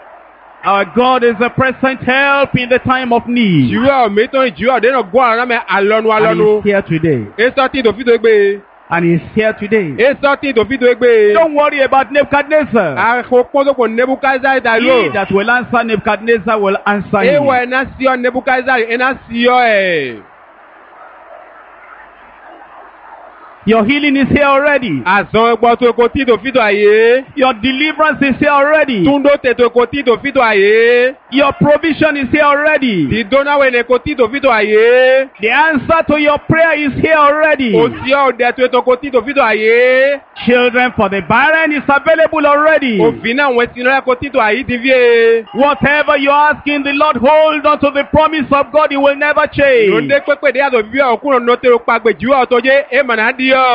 Our God is a present help in the time of need. Jùlọ mi tán jùlọ dénà gbọ́ àrán mẹ́ àlọ́nu And àlọ́nu. he's here today. Èso tí tòfí tó gbé. And he's here today. Èso tí tòfí tó gbé. Don't worry about Nebuchadnezzar. Àkókò pọ́ńtòpọ̀ Nebukadnezari dà He ló. that will answer Nebuchadnezzar will answer him. Ewa ẹ̀ná sí ọ Nebukadnezari ẹ̀ná sí ọ ẹ̀. Your healing is here already. Àzọ́ ẹgbọ́ tó kò tí tòfí tó àyè. Your deliverance is here already. Túndó tètò kò tí tòfí tó àyè. Your provision is here already. Dídónáwó ẹ̀nẹ̀ kò tí tòfí tó àyè. The answer to your prayer is here already. Òsì ọ̀dẹ̀ tó ètò kò tí tòfí tó àyè. Children for the barren is available already. Òfin náà wọ́n ti náà kò tí tó àyè ti fi é. Whatever you're asking the Lord, hold on to the promise of God. He will never change. Lóńdé pépè dé àtò bí ọkùnrin náà tẹ̀rọ pàgbé jù ọ́ tó jẹ́ èèmọ̀ di ọ́.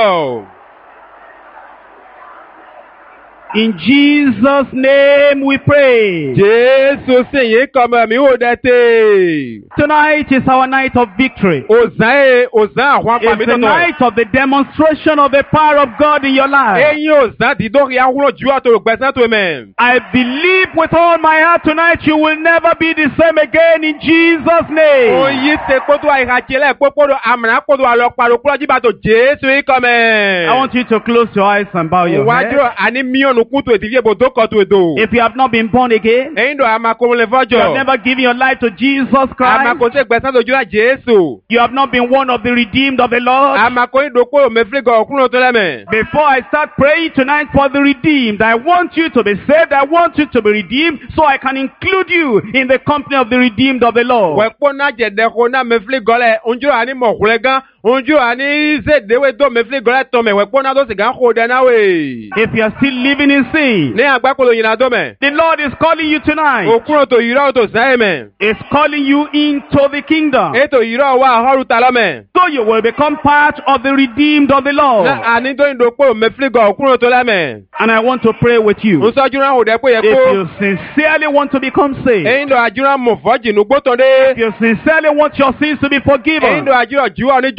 In Jesus' name we pray. Jésù sèyí kọ́mọ mi ò dẹ́tẹ̀. Tonight is our night of victory. Òzán ẹ̀ òzán àwọn It's àpàmì the tọ̀tọ̀. night of the demonstration of the power of God in your life. Eyín òzán dídórí ahúrò jù ọ́ tó gbẹ̀sán tó mẹ́. I believe with all my heart tonight you will never be the same again in Jesus' name. Oyin ṣe kótó àìhàjẹ́lẹ̀ pópódò àmàlà kótó àlọ́pàá kúrò jíbàtò Jésù yìí kọ́mẹ́. I want you to close your eyes and bow your Wájú head. àní mílíọ̀nù kútó ètí fíèbò tó kọ̀ tó ètò. If you have not been born again, Ẹyin dọ̀ àmàkòmọ̀lẹ̀ you have fọ́jọ́. never given your life to Jesus Christ, Àmàkòtẹ́ gbẹ̀sán tó jùlọ Jésù. you have not been one of the redeemed of the Lord. Àmàkòyìn dòkó mẹ́fílígọ̀ ọ̀kúnrún tó lẹ́mẹ̀. Before I start praying tonight for the redeemed, I want you to be saved. I want you to be redeemed so I can include you in the company of the redeemed of the Lord. Wẹ̀kpọ̀ náà jẹ̀dẹ̀kọ̀ náà mẹ́fílígọ̀ lẹ̀ oúnjẹ àní mọ̀kúlẹ̀ gan oúnjẹ àní zèdèwé tó mẹ́fílígọ̀ lẹ̀ tọ̀mẹ̀ wẹ̀kpọ̀ náà tó sì gán kó dẹ̀ náà wẹ̀. If you are still living in sin, Ní àgbákòlò yìí náà tó mẹ̀. the Lord is calling you tonight. Òkúrò tó yìírọ̀ tó sáyẹ̀ mẹ̀. Is calling you into the kingdom. Ètò yìírọ̀ wà àhọ́rù ta lọ́mẹ̀. So you will become part of the redeemed of the Lord. Ní àní tó ń dòkó mẹ́fílígọ̀ ọ̀kúrò tó lẹ́mẹ̀. And I want to pray with you. Nsọ́jú náà ò dẹ́ pé yẹ If kó. you sincerely want to become saved, Ẹyin dọ̀ àjúrà mọ̀ fọ́jì nù gbótó dé. if you sincerely want your sins to be Ẹyin forgiven, dọ̀ àjúrà jùwọ́ ní jó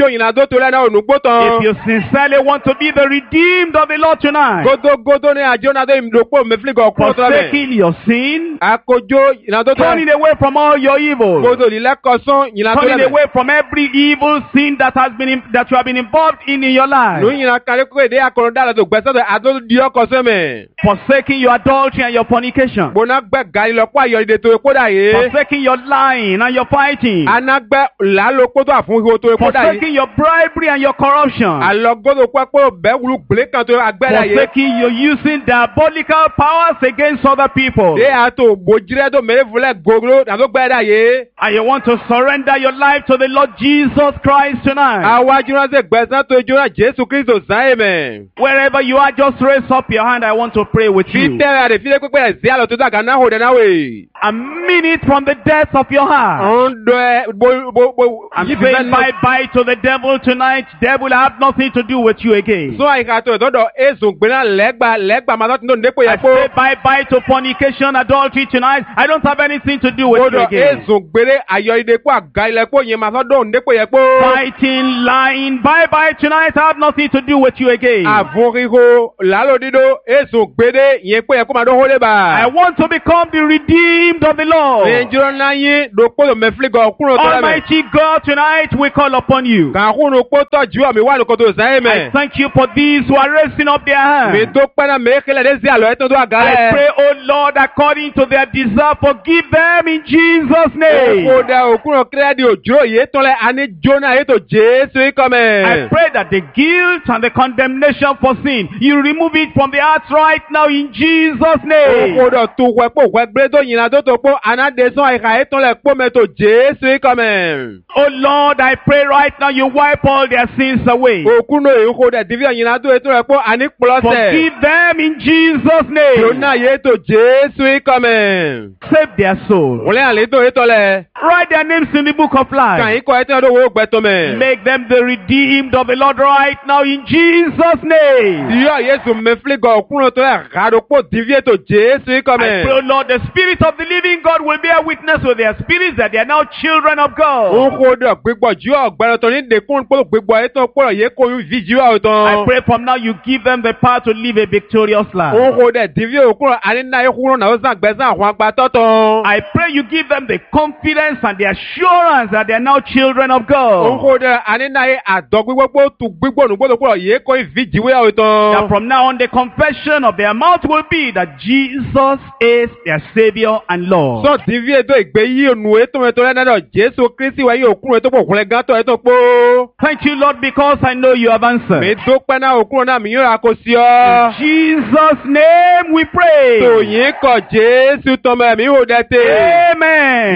yìnyín tó torí ẹ̀ná ònúgbó tán. If you sincerely want to be the redeemed of the Lord tonight, gódógódó ní àjọ náà tó ìdòpó mẹ́fìlígọ̀ kúrò tó lẹ̀. forsaking your sin, àkójọ yìnyín tó tẹ̀. turning away from all your evil, gódó lílẹ́kọ̀ọ́sán yìnyín tó turning lẹ̀. away from every evil sin that has been in, that you have been involved in in your life, lóyìn yìnyín kárí kó èdè akọ̀rọ̀ dára tó gbẹ́sẹ̀ tó àtó di ọkọ̀ sẹ́mẹ̀. forsaking your adultery and your fornication, gbóná gbẹ gàrí lọ kó àyọ̀ ìdè tó epo dà yé. forsaking your lying and your fighting, anagbẹ làálò kótó àfúnhó tó epo dà yé. forsaking your bribery and your corruption, àlọ́ gódó pẹ́pẹ́ bẹ́ẹ̀ wúlú gbélé kan tó agbẹ́ dà yé. forsaking your using diabolical powers against other people, dé àtò bòjìrẹ́ tó mẹ́rẹ́ fúlẹ̀ gògó àtó gbẹ́ dà yé. and you want to surrender your life to the Lord Jesus Christ tonight. àwájú náà ṣe gbẹ̀sán tó ijó náà Jésù Kristo sáyé mẹ́. Wherever you are, just raise up your hand. I want to pray with fi you. tẹ́rẹ̀ àdè fílẹ̀ pípẹ́ rẹ̀ sí àlọ́ tó dàgbà náà hò dẹ̀ náà wè. A minute from the depths of your heart. ń dọ̀ ẹ́ bo bo bo. I'm saying bye bye to the devil tonight. Devil, I have nothing to do with you again. sọ àyíká tó ìtọ́dọ̀ èso gbéná lẹ́gbà lẹ́gbà máa tọ́tún tó ń dépò I yẹ kó. say bye bye to fornication, adultery tonight. I don't have anything to do with you gbọdọ̀ again. èso gbére ayọ̀ ìdè kó àga ilẹ̀ kó yẹn máa tọ́dọ̀ ń dépò yẹ kó. Fighting, lying, bye bye tonight. I have nothing to do with you again. àfúnrího làálò dídó èso gbére yẹn kó yẹ kó máa dó hólé bá. I want to become the redeemed of the Lord. Nàìjíríà náà yín dòpò mẹ́fìlígọ̀ kúrò tó lẹ́mẹ̀. Almighty God, tonight we call upon you. kàkúrò kó tọ́jú àmì wà lóko tó sáyé I mẹ́. thank you for these who are raising up their hands. mi tó pẹ́ náà mẹ́kẹ́lẹ́ dé sí àlọ́ ẹ̀ tó tó àga I rẹ̀. pray, oh Lord, according to their desire, forgive them in Jesus' name. Òkú da òkúrò kírẹ́dì òjò yìí tọ́lẹ̀ àní jóná yìí tó Jésù yìí kọ́ I mẹ́. pray that the guilt and the condemnation for sin, you remove it from the hearts right now in Jesus' name. Òkú da tó wẹ́ pò wẹ́ gbé tó yìnyín tó tó pò ànádẹ́sán àyíká yìí tọ́lẹ̀ pò mẹ́ tó Jésù yìí kọ́ mẹ́. Oh Lord, I pray right now you wipe all their sins away. Òkú náà èyí kò dẹ̀ dìbí yìnyín tó yìí tọ́lẹ̀ pò àní kpọ́lọ́sẹ̀. Forgive them in Jesus' name. Jóná yìí tó Jésù yìí kọ́ mẹ́. Save their soul. Wòlé àlè tó yìí tọ́lẹ̀. Write their names in the book of life. Kàn yín kọ́ ẹ̀ tí wọ́n tó wọ́ gbẹ́tọ́ mẹ́. Make them the redeemed of the Lord right now in Jesus' name. Yíyọ Yéṣu mẹ́fìlígọ̀ òkúrò tó yẹ kàdókò dìbí ètò Jésù yìí kọ́ I mẹ́. pray, Lord, the Spirit of the living God will bear witness with their spirits that they are now children of God. Òkú dọ̀ gbígbọ̀ jú ọ̀gbẹ́rẹ́ tó ní dèkún pọ̀ gbígbọ̀ ẹ̀ tó pọ̀ yẹ kó fi jú ọ̀ tán. I pray from now you give them the power to live a victorious life. Òkú dẹ̀ dìbí òkúrò àníná ìkúrò náà ó sàn gbẹ́sàn àwọn àgbà tọ́tàn. I pray you give them the confidence and the assurance that they are now children of God. Òkú dẹ̀ àníná yẹ àdọ́ gbígbọ́ pọ̀ tù gbígbọ̀ nù gbọ́dọ̀ pọ̀ yẹ kó fi jú ọ̀ tán. That from now on the confession of their mouth will be that Jesus is their Savior and Lord. Sọ dìbí ètò ìgbé yí ònù ètò ètò ẹ̀ náà Jésù Kristi wáyé òkúrò ètò pọ̀ kúnlẹ̀ gátọ̀ ètò pọ̀. Thank you, Lord, because I know you have Mi answered. dúpẹ́ náà òkúrò náà mi yóò ra kó sí ọ. In Jesus' name we pray. Tòyìn kọ̀ Jésù tọmọ ẹ̀mí ò dẹ́tẹ̀. Amen.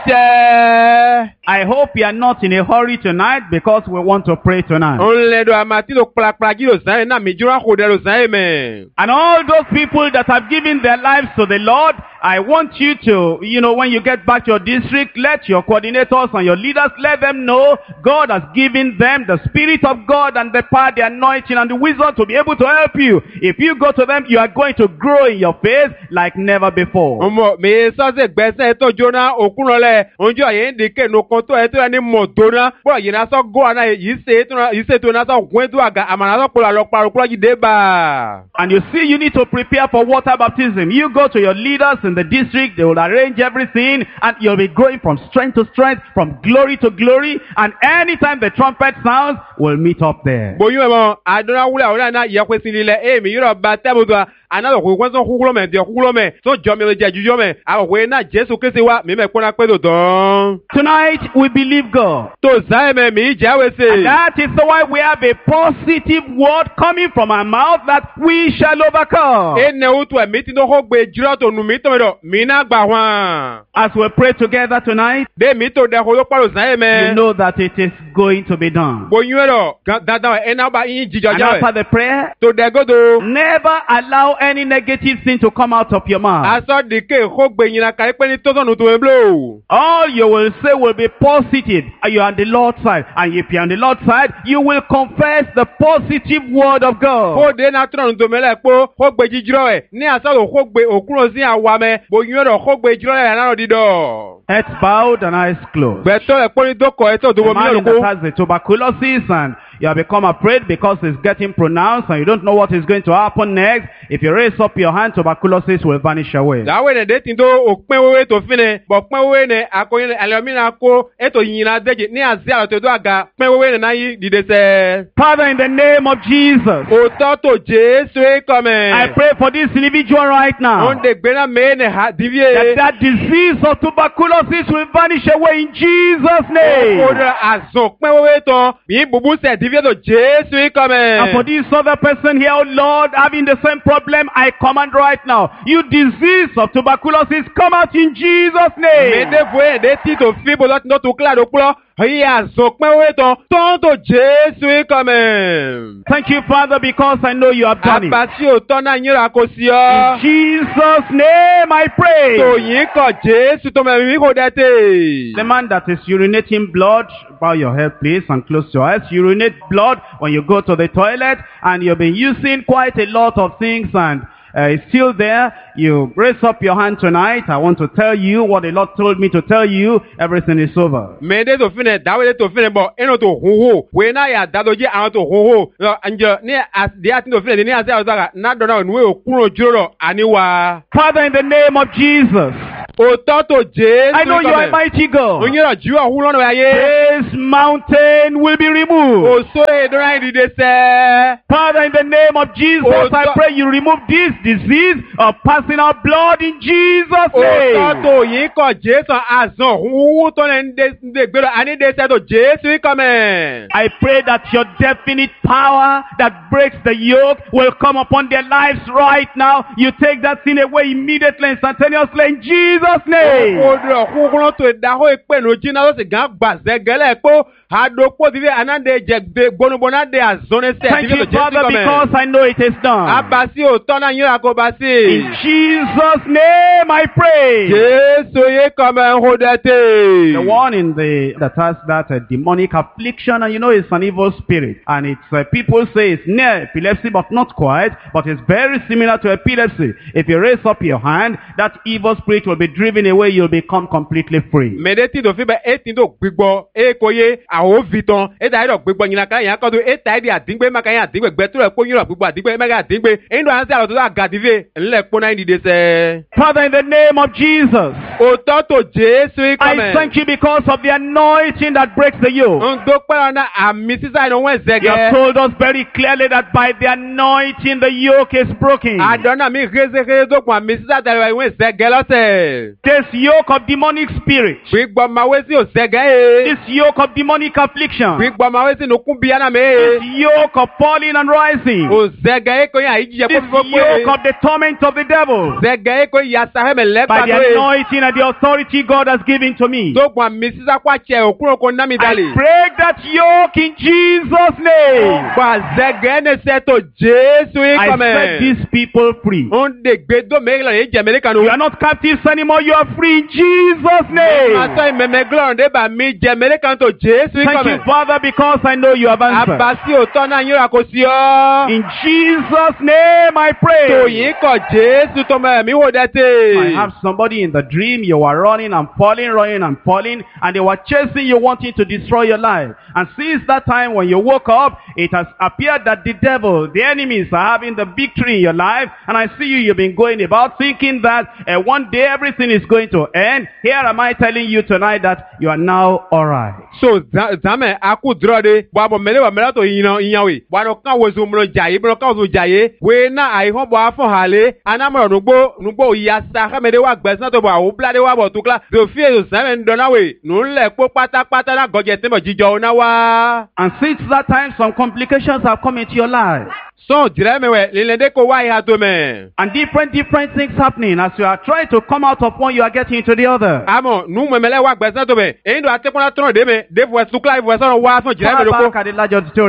Níṣẹ́. I hope you are not in a hurry tonight because we want to pray tonight. Ńlẹ́dọ̀ àmàtí ló kpalakpala jí ló sáyẹn náà mi jura kó dẹ ló sáyẹn mẹ́. And all those people that have given their lives to the Lord, I want you to, you know, when you get back to your district, let your coordinators and your leaders, let them know God has given them the Spirit of God and the power, the anointing and the wisdom to be able to help you. If you go to them, you are going to grow in your faith like never before. Ọmọ mi sọ́sẹ̀ gbẹ́sẹ̀ tó jóná òkúrọ̀ lẹ̀ oúnjẹ àyè ń dìkẹ́ nukun tó ẹ̀ tó yẹ ní mọ̀ dóná bọ́ọ̀ yìí náà sọ gó àná yìí ṣe yìí ṣe tó náà sọ gún tó àga àmàlà sọ kpọlọ àlọ́ kpọlọ kpọlọ yìí dé bá. And you see, you need to prepare for water baptism. You go to your leaders in the district, they will arrange everything, and you'll be growing from strength to strength, from glory to glory, and anytime the trumpet sounds, we'll meet up there. Bóyún ẹ̀ mọ̀ àdúrà wúlẹ̀ àwọn náà yẹ pé sí lílẹ̀ èmi yóò bá tẹ́bùtù à àná kò wọ́n sọ kúkúrọ́ mẹ́ diẹ kúkúrọ́ mẹ́ tó jọ mi lè jẹ jùjọ́ mẹ́ àwọn òwe náà Jésù Kristi wa mi mẹ́ kóná pé tó tán. Tonight, we believe God. Tó sáyẹn mẹ́ mi jáwé sí. And that is why we have a positive word coming from our mouth that we shall overcome. Ene utu ẹ̀mí tí tó kó gbé jírọ́ tó nù mí tó mẹ́dọ̀ mí náà gbà wọ́n. As we pray together tonight, Dé mi tó dẹ̀ kó ló pàrọ̀ sáyẹn mẹ́. you know that it is going to be done. Bóyún ẹ̀rọ dandan ẹ̀ náà bá yín jíjọ And jáwé. after the prayer, Tó dẹ̀ gòdò. never allow any negative thing to come out of your mouth. Aso dike ho gbe yin ka pe ni to sonu to e blow. All you will say will be positive. You are on the Lord's side. And if you are on the Lord's side, you will confess the positive word of God. Ho de na tron to mele po ho gbe jijiro e. Ni aso ho gbe okuro si awa me. Bo yin ro ho gbe jiro e na ro dido. Heads bowed and eyes closed. Beto e po ni doko e to do The bo mi man lo that ko. has the tuberculosis and you have become afraid because it's getting pronounced and you don't know what is going to happen next. If you raise up your hand, tuberculosis will vanish away. Dawe ne de tin do opin wewe to fine. Bo pin wewe ne akoyin alomina ko eto yin na deje ni azi alo to do aga. Pin wewe ne na yi dide se. Father, in the name of Jesus, Oto to Jesu e come. I pray for this individual right now. On de gbe na me ne ha That divie. that disease of tuberculosis will vanish away in Jesus' name. Odo azon pin wewe to bi bubu se divie to Jesu e come. And for this other person here, oh Lord, having the same problem, I command right now, you disease of tuberculosis, come out in Jesus' Me name. de fwe de ti to fi bo lot no to kla do klo. Hi azon pin wewe to ton to Jesu e come. Thank you, Father, because I know you have done it. Abasi o to na yin ra ko si In o. Jesus' name I To pray. yin ko Jesu to me mi ko de te. The man that is urinating blood, bow your head please and close your eyes. Urinate blood when you go to the toilet and you've been using quite a lot of things and uh, it's still there. You raise up your hand tonight. I want to tell you what the Lord told me to tell you. Everything is over. Me de to fine dawe de to fine bo eno to huhu. We na ya da doji an to huhu. No anje ni as de atin to fine ni as ya zaga na do na nwe okuro juro aniwa. Father, in the name of Jesus, O to to Jesu. I know you are a mighty God. Onyiro ju ohun lo aye. This mountain will be removed. O so e do na ide se. Father, in the name of Jesus, Oh, I so- pray you remove this disease of passing out blood in Jesus' O to name. to yin ko Jesu azon huhu to ne de de gbero ani de se to Jesu come. I pray that your definite power that breaks the yoke will come upon their lives right now. You take that sin away immediately, instantaneously, in Jesus' name. Odro kukulo to da ho ipe no jina lo se gan gba zegele po adokpo dive anande je de gbonubona de azone se Thank you, dive to Jesu Father, come. because I know it is done. Abasi o to na yin akobasi. In Jesus' name I pray. Jesu ye come ho de The te. one in the that has that uh, demonic affliction, and you know it's an evil spirit, and it's uh, people say it's near epilepsy, but not quite, but it's very similar to epilepsy. If you raise up your hand, that evil spirit will be driven away. You'll become completely free. Medeti do fi be etin do gbigbo e koye awo viton e da do gbigbo yin kan yan ko do e ta di adingbe ma kan yan adingbe gbetu e ko yin ro gbigbo adingbe ma kan adingbe e ndo an se alo to agadive nle po na ndi de se. Father, in the name of Jesus, O to to Jesu ye come. I thank you because of the anointing that breaks the yoke. Ndo pe na ami sisa ino wen You zege. have told us very clearly that by the anointing the yoke is broken. Adona mi reze reze do kwa mi sisa tele wen zege lo se. This yoke of demonic spirit, Gbigbo ma we si o zege e. this yoke of demonic affliction, Gbigbo ma we si no kun biya na me. this yoke of falling and rising, O zege e ko yan ijije this ko fo yoke pe. of the torment of the devil, Zege e ko ya sa he me le by pa the do e. anointing and the authority God has given to me. Do kwa mi sisa kwa che okuro ko na mi I dali. break that yoke in Jesus' name. Kwa zege ne se to Jesu e I come. set these people free. On de gbe do me lo e je me kanu. You are not captives anymore. You are free in Jesus' Ma name. so me me glory de ba mi je me kan to Jesu e Thank you, come. Father, because I know you have answered. Abasi o to na yin ra ko si o. In Jesus' name I To pray. yin ko Jesu to me mi wo de I te. have somebody in the dream, you were running and falling, running and falling, and they were chasing you, wanting to destroy your life. And since that time when you woke up, it has appeared that the devil, the enemies are having the victory in your life. And I see you, you've been going about thinking that uh, one day everything is going to end. Here am I telling you tonight that you are now alright. So zame aku dro de bo abo mele wa mele to yin yin we. Wa no kan wo zo mo jaye, bo kan wo jaye. We na ai ho bo afon hale. Ana mo nugbo nugbo ya sa ka me de wa gbesan to bo awo bla de wa bo tukla. Do fi e zame ndo na we. Nu le po pata pata na goje te mo jijo na wa. And since that time, some complications have come into your life. So dire me we le de ko wa ya to me. And different, different things happening. As you are trying to come out of one, you are getting into the other. Amo nu me mele wa gbesan to me. E ndo ate ko na tron de me. De vo tukla vo so wa so dire me Far do back ko. at the large auditorium.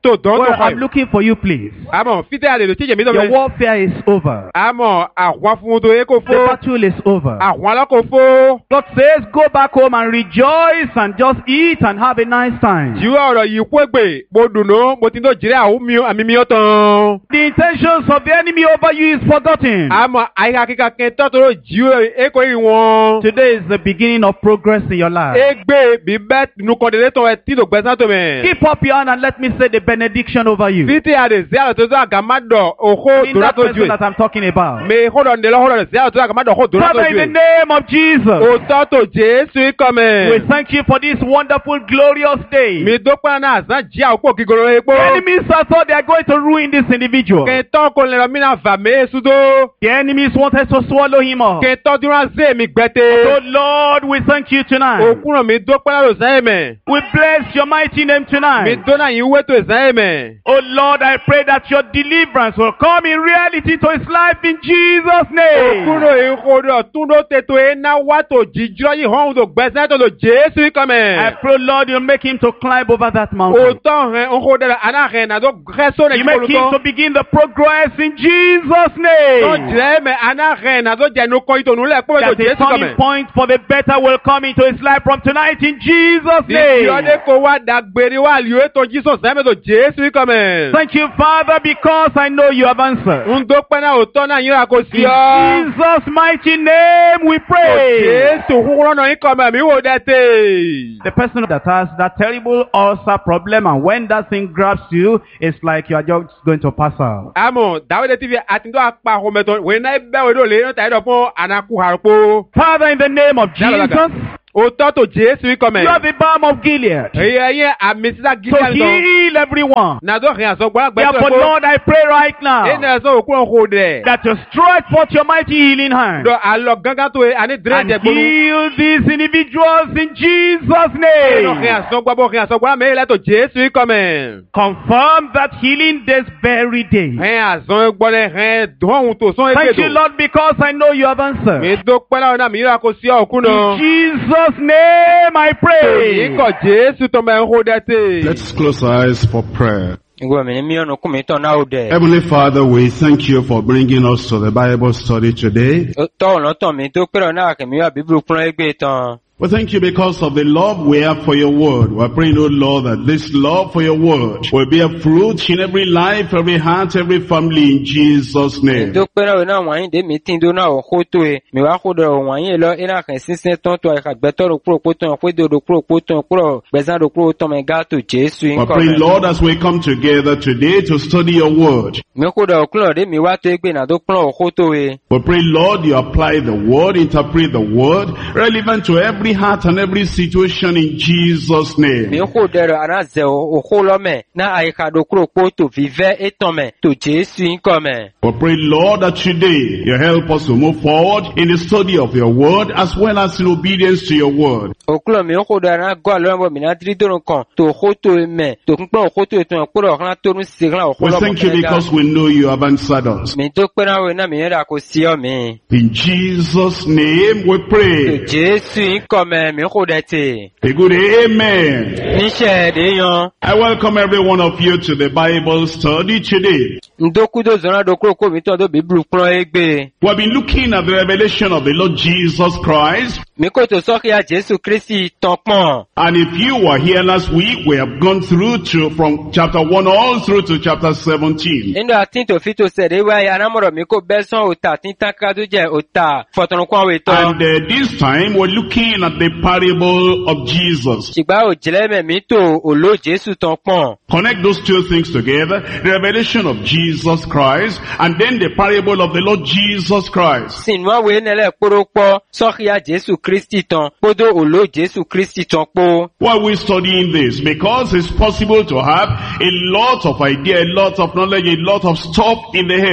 tó dán Well, tó I'm kọ́. looking for you, please. Àmọ́ fítẹ́ àlè ló tíjẹ̀ mi tó Your mẹ́. warfare is over. Àmọ́ àwọn fún tó yẹ kó The fó. battle is over. Àwọn alákò fó. God says, go back home and rejoice and just eat and have a nice time. Jíwọ́ ọ̀rọ̀ yìí kú ègbè. Mo dùnú, mo ti ń tó jìrẹ́ àwọn mi àmì mi ó tán. The intentions of the enemy over you is forgotten. Àmọ́ àyíká kíkà kẹ́ńtọ́ tó ló jíwọ́ èkó yìí wọn. Today is the beginning of progress in your life. Egbe bíbẹ́ nukọ̀dẹ̀lẹ́ tó ẹ tí tó gbẹ́sán tó mẹ́. Keep up your hand and let me say the benediction over you. Fítẹ́ àlè sí àlọ́ tó tó àgàmádọ̀ òkó In dòrá that tó ju person ẹ̀. that I'm talking about. Mais hold ndelo hold sí àlọ́ tó àgàmádọ̀ òkó dòrá tó Father, in ju the ẹ̀. name of Jesus, Òtọ́ tó Jésù ikọ̀mẹ́. we thank you for this wonderful, glorious day. Mi dópẹ́ náà àzán jí àwòkó kíkorò epo. The enemies have thought they are going to ruin this individual. Kẹ̀tọ́ kò lè rọ mí náà fà mí sùdó. The enemies wanted to swallow him up. Kẹ̀tọ́ dúró zé mi So, gbẹ́tẹ́. Lord, we thank you tonight. Òkúrò mi dópẹ́ náà lò sẹ́yìn mẹ́. We bless your mighty name Mi tonight. dóná yìí wé tó sẹ́yìn mẹ́. Oh Lord, I pray that your deliverance will come in reality to his life in Jesus' name. Òkúrò ìkórè ọ̀túndó tètò ẹ̀ náà wá tó jíjọ́ yìí hàn tó gbẹ́sẹ̀ tó lò Jésù I ikọ̀mẹ́. pray, Lord, you'll make him to climb over that mountain. Òtọ́ hẹ̀ ńkó dẹ̀rẹ̀ àná hẹ̀ nà tó gẹ́sọ́ nà You make him to ìkọlùtọ́. begin the progress in Jesus' Tó name. jẹ́ mẹ́ àná hẹ̀ nà tó jẹ́ nukọ̀ ìtònú lẹ̀ kúrò tó That a Jésù turning ikọ̀mẹ́. point for the better will come into his life from tonight in Jesus' Ìdí ọdẹ name. kò wá dàgbére wá lù ètò Jísọ̀ sẹ́mi tó Jésù ikọ̀mẹ́. Thank you, Father, because I know you have answered. Ń dópẹ́ náà òtọ́ náà yíra kò sí In ọ́. Jesus' mighty name we pray. Jésù kúkúrọ́ náà ikọ̀mẹ́ mi wò dẹ́tẹ̀. The person that has that terrible ulcer problem, and when that thing grabs you, it's like you are just going to pass out. Àmọ́ Dáwọ́dé T V àti tó apá ọmọọmọ wẹ̀ náà bẹ́ẹ̀ wẹ̀ ló lè rántí àyẹ̀dọ̀ fún ànàkú àrùpọ̀. Father, in the name of Dalaga. Jesus, Òtọ́ tó Jésù ikọ̀mẹ́. you are the balm of Gilead Èyí ẹ̀yẹ àmì sísá to gíga nìkan. heal everyone. Nàdó rìn àsọ gbọ́dọ̀ gbẹ́sọ̀ Therefore, ẹ̀kọ́. Lord, I pray right now Ẹni ẹ̀sọ́ òkú ọ̀hún dẹ̀. that you stretch forth your mighty healing hand Dọ̀ àlọ́ gángan tó àní and dírẹ́jẹ̀ gbólú. heal these individuals in Jesus' Ẹnu rìn name. àsọ gbọ́dọ̀ rìn àsọ gbọ́dọ̀ mẹ́rin lẹ́tọ̀ Jésù ikọ̀mẹ́. Confirm that healing this very day. Rìn àsọ gbọ́dọ̀ rìn dùn tó sún Thank you, ẹgbẹ̀dọ̀. Lord, because I know you have answered. Mi dópẹ́ láwọn náà mi yíra kó sí ọ̀kú In náà. Jesus' name I pray. Ìkọ̀ Jésù tó mẹ́ ń hó dẹ́tẹ̀. Let's close our eyes for prayer. Ngwa mi mi onu kumi to na ode. Heavenly Father, we thank you for bringing us to the Bible study today. To lo to mi to pero na ke mi wa Bible kun egbe tan. We thank you because of the love we have for your word. We're praying, oh Lord, that this love for your word will be a fruit in every life, every heart, every family in Jesus' name. To pero na wan yin de mi tin do na o ko to e. Mi wa ko do wan yin lo ina kan sinsin ton to ka gbe to ro kuro po ton ko do do kuro po ton kuro gbezan do kuro ton me ga to Jesu We're nko. praying, Lord, as we come together today to study your word. Mi ko do kuro de mi wa to egbe na do kuro o ko to e. We pray, Lord, you apply the word, interpret the word, relevant to every heart and every situation in Jesus' Mi name. ko de ro ana ze o ko lo me na ai ka do kuro po to vive eton me to Jesu nko me. We pray, Lord, that today you help us to move forward in the study of your word as well as in obedience to your word. Okulo mi ko do ana go alo mo mi na tri do kan to ko to me to kun po ko to ton ko ro kan to run si kan o ko We lo mo. thank you because we know you have answered us. Mi to pe na we na mi ra ko si o mi. In Jesus' name we To pray. Jesu nko me mi ko de ti. A good amen. Ni se de yan. I welcome every one of you to the Bible study today. Ndoku do zona do kuro ko mi to do Bible kun egbe. We have been looking at the revelation of the Lord Jesus Christ. Mi ko to so ki ya Jesu Kristi ton pon. And if you were here last week, we have gone through to from chapter one all through to chapter seventeen. Ndo atin to fit to se de wa ya na mo ro mi ko be son o ta tin tan ka do je o ta fotun kun we to. And uh, this time we're looking at the parable of Jesus. Sigba o jele me mi to o lo Jesu ton pon. Connect those two things together, the revelation of Jesus Christ and then the parable of the Lord Jesus Christ. Sin wa we nele poropo so ki ya Jesu Kristi ton podo o lo Jesu Kristi ton po. Why are we studying this? Because it's possible to have a lot of idea, a lot of knowledge, a lot of stuff in the head.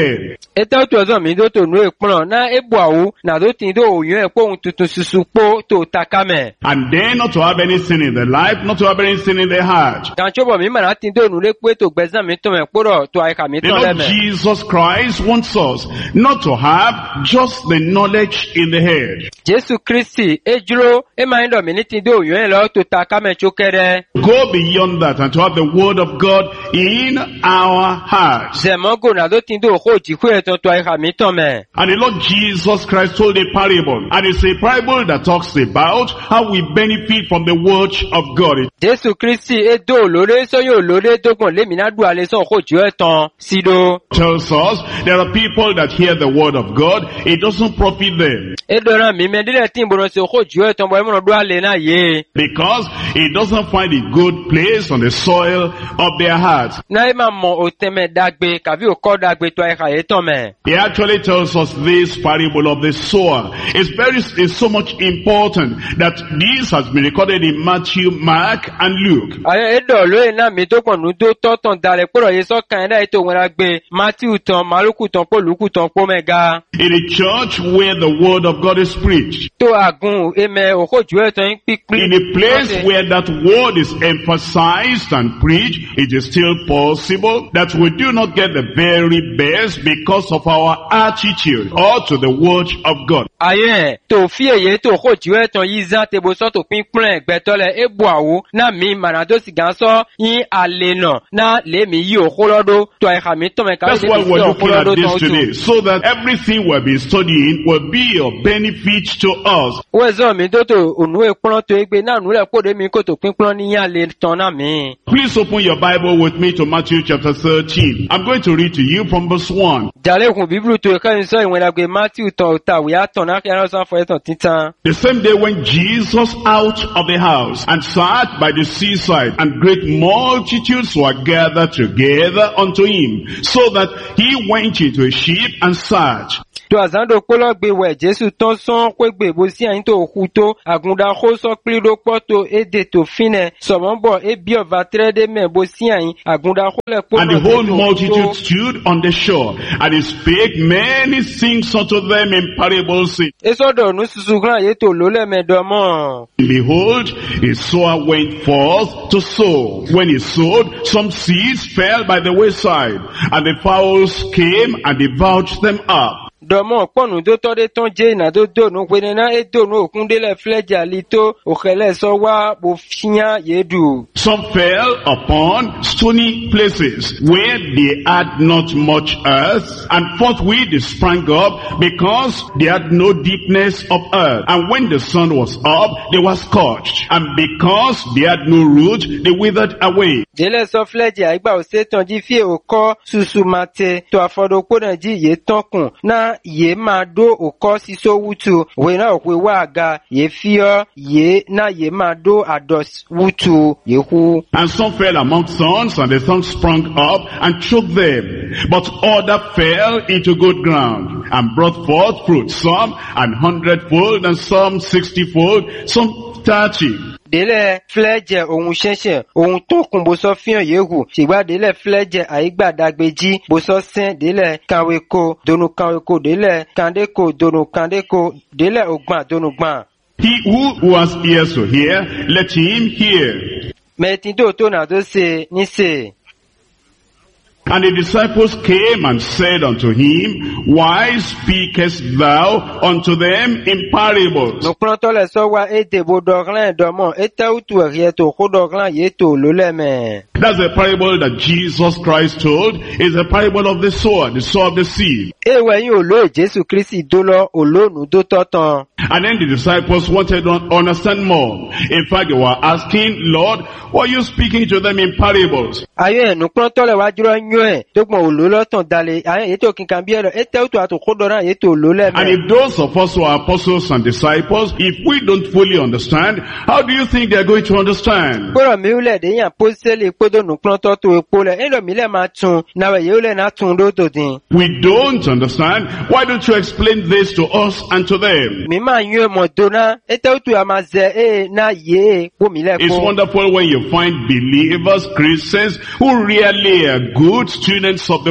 Eta tu azo mi do to nu ekpon na ebu awu na do tin do oyun epo ohun tuntun susu po to takame. And then not to have any sin in the life, not to have any sin in the heart. Dan chobo mi mana tin do nu le pe to gbezan mi to me poro to aika mi The ton Lord leme. Jesus Christ wants us not to have just the knowledge in the head. Jesu Christi ejuro e ma ndo mi ni tin do oyun lo to takame chokere. Go beyond that and to have the word of God in our hearts. Zemogo na do tin do ho ji ku eton to aika mi ton me. And the Lord Jesus Christ told a parable. And it's a parable that talks about how we benefit from the word of God. Jesu Christi e do lore so yo lore dogun le mi na du ale so ho ju eton sido. Tells us there are people that hear the word of God, it doesn't profit them. E do ran mi me dire tin bono so ho ju eton bo e mo do ale na ye. Because it doesn't find a good place on the soil of their hearts. Na e ma mo o teme dagbe kabi o ko dagbe to aika eton me. He actually tells us this parable of the sower. It's very, it's so much important that this has been recorded in Matthew, Mark, and Luke. Ayo edo lo e na mi to pon nu do to ton dare poro ye so kan da ito won gbe Matthew ton Maluku ton po Luku ton po mega. In a church where the word of God is preached. To agun e me o ko ju eton pipin. In a place where that word is emphasized and preached, it is still possible that we do not get the very best because of our attitude or to the word of God. Aye to fi eye to ko ju eton yi zan te bo so to pinpin egbe to le ebu awu na mi manado sigan so yin ale na na le mi yi o ko lodo to aika mi ton me ka. That's why we're looking at this today, so that everything we'll be studying will be of benefit to us. Wezo mi do to onu epon to egbe na nu le po de mi ko to pinpin ni yan le ton na mi. Please open your Bible with me to Matthew chapter thirteen. I'm going to read to you from verse one. Jale kun Bible to e kan so iwen dagbe Matthew ton ta we a ton na kan so fo eton titan. The same day when Jesus out of the house and sat by the seaside, and great multitudes were gathered together unto him, so that he went into a ship and sat. To azando polo gbe we Jesu ton son ko gbe bo si ayin to ku to agunda ko so pli do poto e de to fine so mo bo e bi o va tre de me bo si ayin agunda ko le polo. And the whole multitude stood on the shore, and he spake many things unto them in parables, saying, Eso do nu susu gran ye to lo le me do mo. Behold, a sower went forth to sow. When he sowed, some seeds fell by the wayside, and the fowls came and devoured them up. Domo ponu do to de ton je na do do no kwene na e do no okunde le fleja lito o khele so wa bo fian yedu. Some fell upon stony places where they had not much earth, and forthwith they sprang up because they had no deepness of earth. And when the sun was up, they were scorched, and because they had no root, they withered away. Jele so fleja igba o se ton ji fi o ko susu mate to afodo ko na ji ye tonkun na ye ma do oko siso wutu we na okwe wa ga ye fio ye na ye ma do ados wutu ye hu. And some fell among thorns, and the thorns sprung up and choked them. But other fell into good ground and brought forth fruit, some an hundredfold, and some sixtyfold, some thirty. Dele fleje ohun shense ohun to kun bo so fian yehu sigba dele fleje aigba dagbeji bo so sen dele kanwe ko donu kanwe ko dele kande ko donu kande ko dele ogban donu gban. He who, who has ears to hear, let him hear. Metin do to na do se ni se. And the disciples came and said unto him, Why speakest thou unto them in parables? No pronto le so wa e de bo doglan do mo e ta utu rie to ko doglan ye to lo le me. That's a parable that Jesus Christ told. It's a parable of the sower, the sower of the seed. E we yin o lo Jesu Christi do lo olonu do totan. And then the disciples wanted to understand more. In fact, they were asking, Lord, why are you speaking to them in parables? Aye no pronto le wa juro nyo e to gbon olo lo ton dale aye ye to kin kan bi e lo e te utu ato ko do ran ye to lo le me. And if those of us who are apostles and disciples, if we don't fully understand, how do you think they are going to understand? Poro mi ule de yan posele podo no pronto to epo le e lo mi le ma tun na we ye ule na tun do to din. We don't understand. Why don't you explain this to us and to them? Mi ma yin mo do na e te utu ya ma ze e na ye po mi le It's ko. wonderful when you find believers, Christians, who really are good students of the word.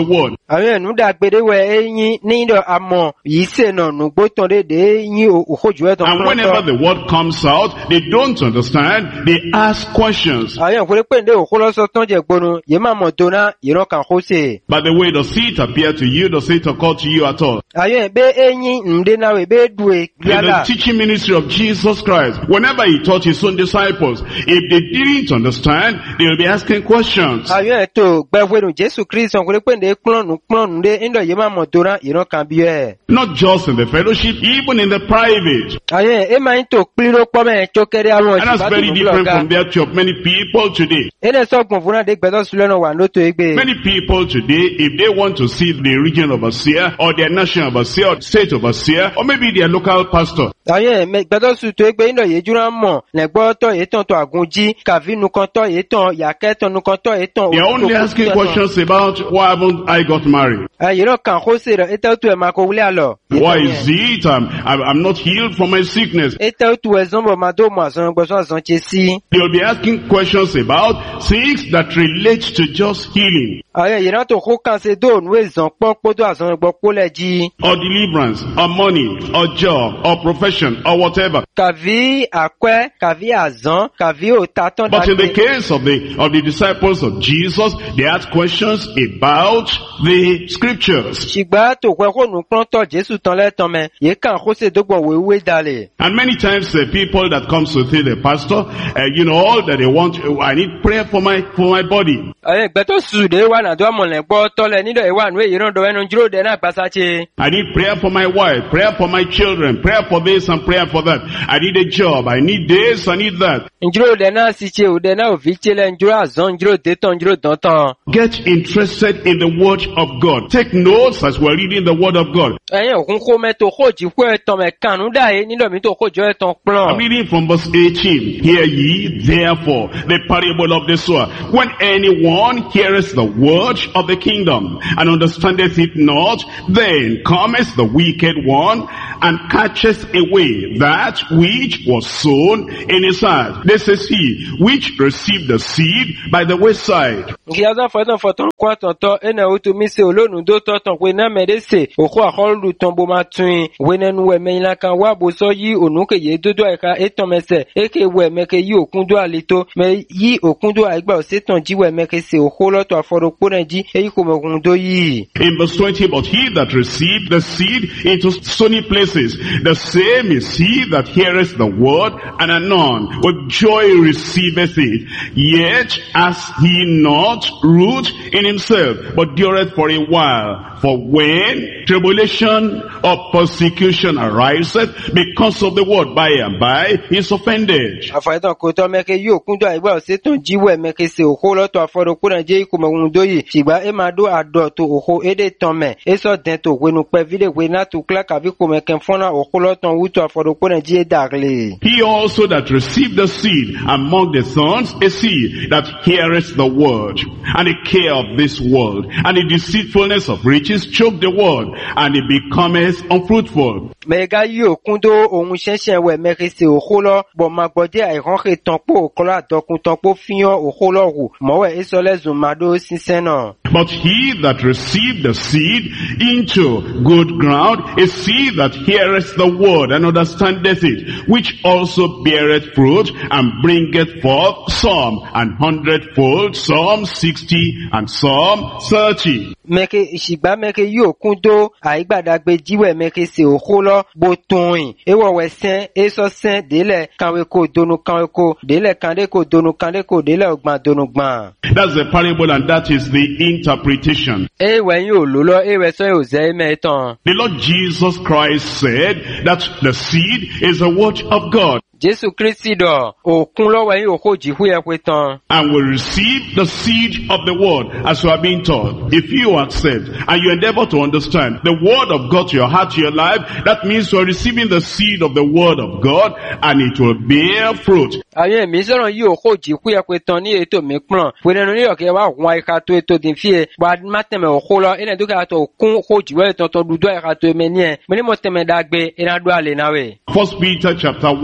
Àwọn ẹnu dàgbé de wẹ ẹyin ní ìdọ̀ àmọ̀ yìí sè nà nùgbó tán dé dé yín òkòjú ẹ̀ tán. And whenever the word comes out, they don't understand, they ask questions. Àwọn ẹ̀kọ́ pé ndé òkú lọ́sọ̀ tán jẹ̀ gbónú yìí máa mọ̀ tó ná ìran kan kó sè. By the way, does it appear to you? Does it occur to you at all? Àwọn ẹ̀bẹ́ ẹyin ǹdé náà ẹ̀bẹ́ dùn In the teaching ministry of Jesus Christ, whenever he taught his own disciples, if they didn't understand, they will be asking questions. Àwọn ẹ̀tọ́ gbẹ̀wẹ̀rù Jésù Kristi ọ̀kọ́ pé ndé kúlọ̀nù kúlọ̀nù dé ndọ̀ yìí máa mọ̀ tó ná ìran kan bí ẹ̀. Not just in the fellowship, even in the private. Àwọn ẹ̀ máa ń tó kúlíró pọ́mẹ́ tó kẹ́rẹ́ àwọn And that's very different from the attitude of many people today. Ẹnẹ sọ́gun fúnra dé gbẹ̀dọ̀ sílẹ̀ náà wà lóto ẹgbẹ́. Many people today, if they want to see the region overseer, or their national overseer, or state overseer, or maybe their local pastor, Àwọn ẹ̀ gbẹ̀dọ̀ sùn tó ẹgbẹ́ ndọ̀ yìí júra mọ̀ lẹ́gbọ́ tọ̀ yìí tán tó àgùnjí kàfí nukàn tọ̀ yìí tán yàkẹ́ tán nukàn tọ̀ yìí tán. they're only asking questions about why haven't I got married? Àyè náà kàn kó sèrè ètò tó ẹ̀ máa kó wúlẹ̀ àlọ́. Why is it I'm, I'm I'm not healed from my sickness? Ètò tó ẹ̀ zọ́nbọ̀ máa tó mọ̀ àzọ́n gbọ́sọ́ àzọ́n ṣe sí. They'll be asking questions about things that relate to just healing, Àwọn yìí náà tó kó kàn ṣe dóònù èzàn pọ́n kótó àzọ́n gbọ́ kólẹ̀ jí. or deliverance, or money, or job, or profession, or whatever. Kàví àkwẹ́, kàví àzọ́n, kàví òtá tán But in the dàgbé. case of the of the disciples of Jesus, they asked questions about the scriptures. Ṣìgbà tó pẹ́ kó nù pọ́n tọ̀ Jésù tán lẹ́tàn mẹ́, yìí kàn kó ṣe dógbọ̀n wéwé dalẹ̀. And many times the people that come to see the pastor, uh, you know, all that they want, uh, I need prayer for my for my body. Àwọn ìgbẹ́ tó sùn dé wà nàdó àmọ̀lẹ̀ gbọ́ tọ́lẹ̀ nídọ̀ ìwà nù èyí rán dọ̀ ẹnu jíròdè náà gbàsáṣe. I need prayer for my wife, prayer for my children, prayer for this and prayer for that. I need a job, I need this, I need that. Njíròdè náà sì ṣe òdè náà òfin ṣẹlẹ̀ njírò àzọ́n njíròdè tán njíròdàn tán. Get interested in the word of God. Take notes as we're reading the word of God. Ẹyin òkun kó mẹ́tò kó jí kó ẹ̀tàn mẹ́ kànú dáyé nílò mi tó kó jọ ẹ̀tàn I'm pọ́n. reading from verse eighteen. Hear ye therefore the parable of the sower. When anyone heareth the word of the kingdom and understandeth it not, then cometh the wicked one and catcheth away that which was sown in his heart. This is he which received the seed by the wayside. Nkì azán fọ́tàn fọ́tàn kó àtọ̀tọ̀ ẹnà òtún mi ṣe olóònù tó tọ̀tàn pé náà mẹ́rẹ́ ṣe òkú àkọlù tán bó máa tún in. Wẹ́nẹ́nu ẹ̀mẹ́yìn la kan wá bó sọ yí ònúkèyè dúdú ẹ̀ka ètàn mẹ́sẹ̀ èké wẹ̀ mẹ́kẹ́ yí òkúndó àlétó mẹ́ yí òkúndó àìgbà òṣètàn jíwẹ̀ mẹ́kẹ́ ṣe òkú lọ́tọ̀ àfọ̀rọ̀pọ̀ náà jí èyí kò mọ̀kúndó yìí. In verse twenty, but he that received the seed into stony places, the same is he that heareth the word, and anon with joy receiveth it. Yet has he not root in himself, but dureth for a while. For when tribulation or persecution ariseth because of the word, by and by he is offended. Àfàìtàn kò tọ́ mẹ́kẹ́ yí òkúndó àìgbà òṣètàn jíwẹ̀ mẹ́kẹ́ ṣe òkú lọ́tọ̀ àfọ̀rọ̀pọ̀ náà jẹ́ ikú mọ̀kúndó yìí. Ṣìgbà ẹ máa dó àdọ̀ tó òkú édè tán mẹ́. Ẹ sọ dẹ̀ tó wẹnu pẹ́ fídẹ̀ wẹ̀ náà tó kílá kàbí kò mẹ́kẹ́ fọ́nà òkú lọ́tàn wútọ̀ àfọ̀rọ̀pọ̀ náà jẹ́ dàglẹ̀. He also that received the seed among the thorns is he that heareth the word, and the care of this world, and the deceitfulness of riches choke the word, and it becometh unfruitful. Mẹ́ga yí òkúndó ohun ṣẹ́ṣẹ́ wẹ̀ mẹ́kẹ́ ṣe òkú lọ, bọ̀ máa gbọ́dẹ́ àìránṣẹ́ tán pò òkúlọ́ àtọkùn tán pò fíyàn òkú lọ hù, mọ́wẹ́ ìsọlẹ́zùn máa dó sísẹ́ náà. But he that received the seed into good ground is he that heareth the word and understandeth it, which also beareth fruit and bringeth forth some an hundredfold, some sixty, and some thirty. Mẹ́kẹ́ ìṣìgbà mẹ́kẹ́ yí òkúndó àìgbàdàgbé jíwẹ̀ mẹ́kẹ́ ṣe òkú lọ, bó tún ìn, ewọ̀wẹ̀ sẹ́n, èso sẹ́n, délẹ̀ kàwé kò donu kàwé kò, délẹ̀ kàndé kò donu kàndé kò, délẹ̀ ògbà donu gbà. That's the parable, and that is the interpretation. Ewẹ̀ yín ò lò lọ, ewẹ̀ sọ yóò zẹ́ mẹ́tàn. The Lord Jesus Christ said that the seed is the word of God. Jésù Kristi dọ̀, òkun lọ́wọ́ yín òkú jìhú yẹ pé tán. And will receive the seed of the word as you are being taught. If you accept and you endeavor to understand the word of God to your heart, to your life, that means you are receiving the seed of the word of God, and it will bear fruit. Àwọn ẹ̀mí sọ̀rọ̀ yìí òkú jìhú yẹ pé tán ní ètò mi pọ̀n. Wẹ́nẹ́nu ní ọ̀kẹ́ wa wọ́n ẹ̀ka tó ètò dín fíye. Wà á má tẹ̀mẹ̀ òkú lọ, ẹ̀nà tó kẹ́ra tó kún òkú jìwẹ́ ìtàn tó dúdú ẹ̀ka tó ẹ̀mẹ́ ní ẹ̀. Mo ní mo tẹ̀mẹ̀ dàgbé ẹ̀nà dúà lè náwẹ̀. First Peter chapter one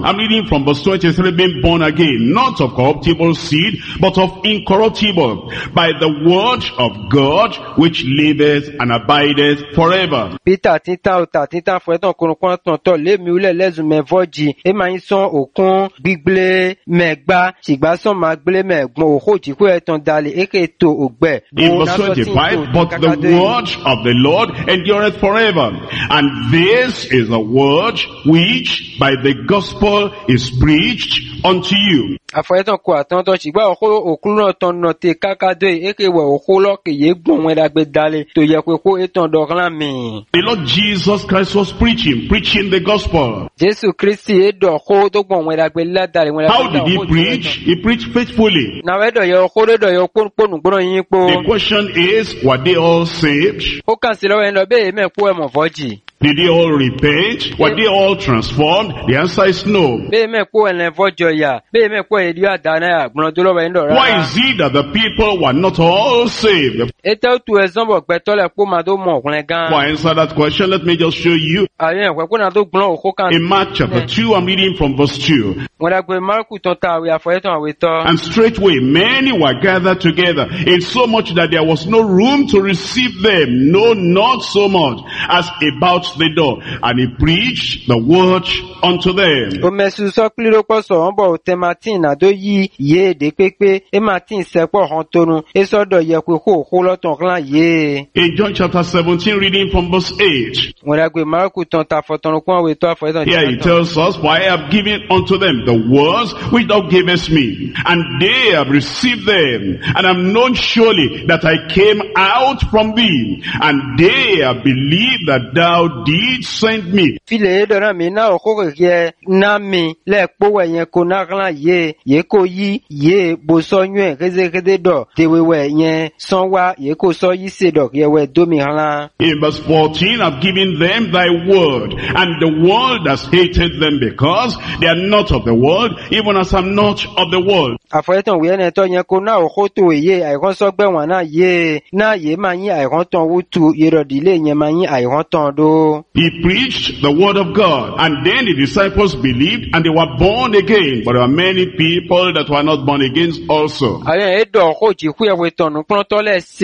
I'm reading from verse twenty-three, being born again, not of corruptible seed, but of incorruptible, by the word of God, which liveth and abideth forever. Peter tinta o ta tinta fo etan kono ton to le mi ule lezu me voji e ma yin son okun gbigble megba sigba son ma gble megbon o ji ku etan dale eke to ogbe. In verse twenty-five, but the word of the Lord endureth forever. And this is the word which by the gospel is preached unto you. Afoyetan ko atanto sigba o okun ton no te kakado eke we o lo ke ye gbon we dagbe dale to ye ko ko etan do kan mi. The Lord Jesus Christ was preaching, preaching the gospel. Jesu Christi e do ko to gbon we dagbe la dale we. How did he preach? He preached faithfully. Na we do yo ko do yo pon pon gbon yin po. The question is, were they all saved? O kan si lo en lo be me ku e mo voji. Did they all repent? Were they all transformed? The answer is no. Why is it that the people were not all saved? Why answer that question? Let me just show you. In Mark chapter two, I'm reading from verse two. And straightway many were gathered together, in so much that there was no room to receive them, no, not so much as about the door, and he preached the word unto them. In John chapter seventeen, reading from verse eight, here he tells us, for I have given unto them the words which thou gavest me, and they have received them, and have known surely that I came out from thee, and they have believed that thou did send me. In verse fourteen, I've given them thy word, and the world has hated them because they are not of the world, even as I'm not of the world. He preached the word of God, and then the disciples believed, and they were born again. But there are many people that were not born again also.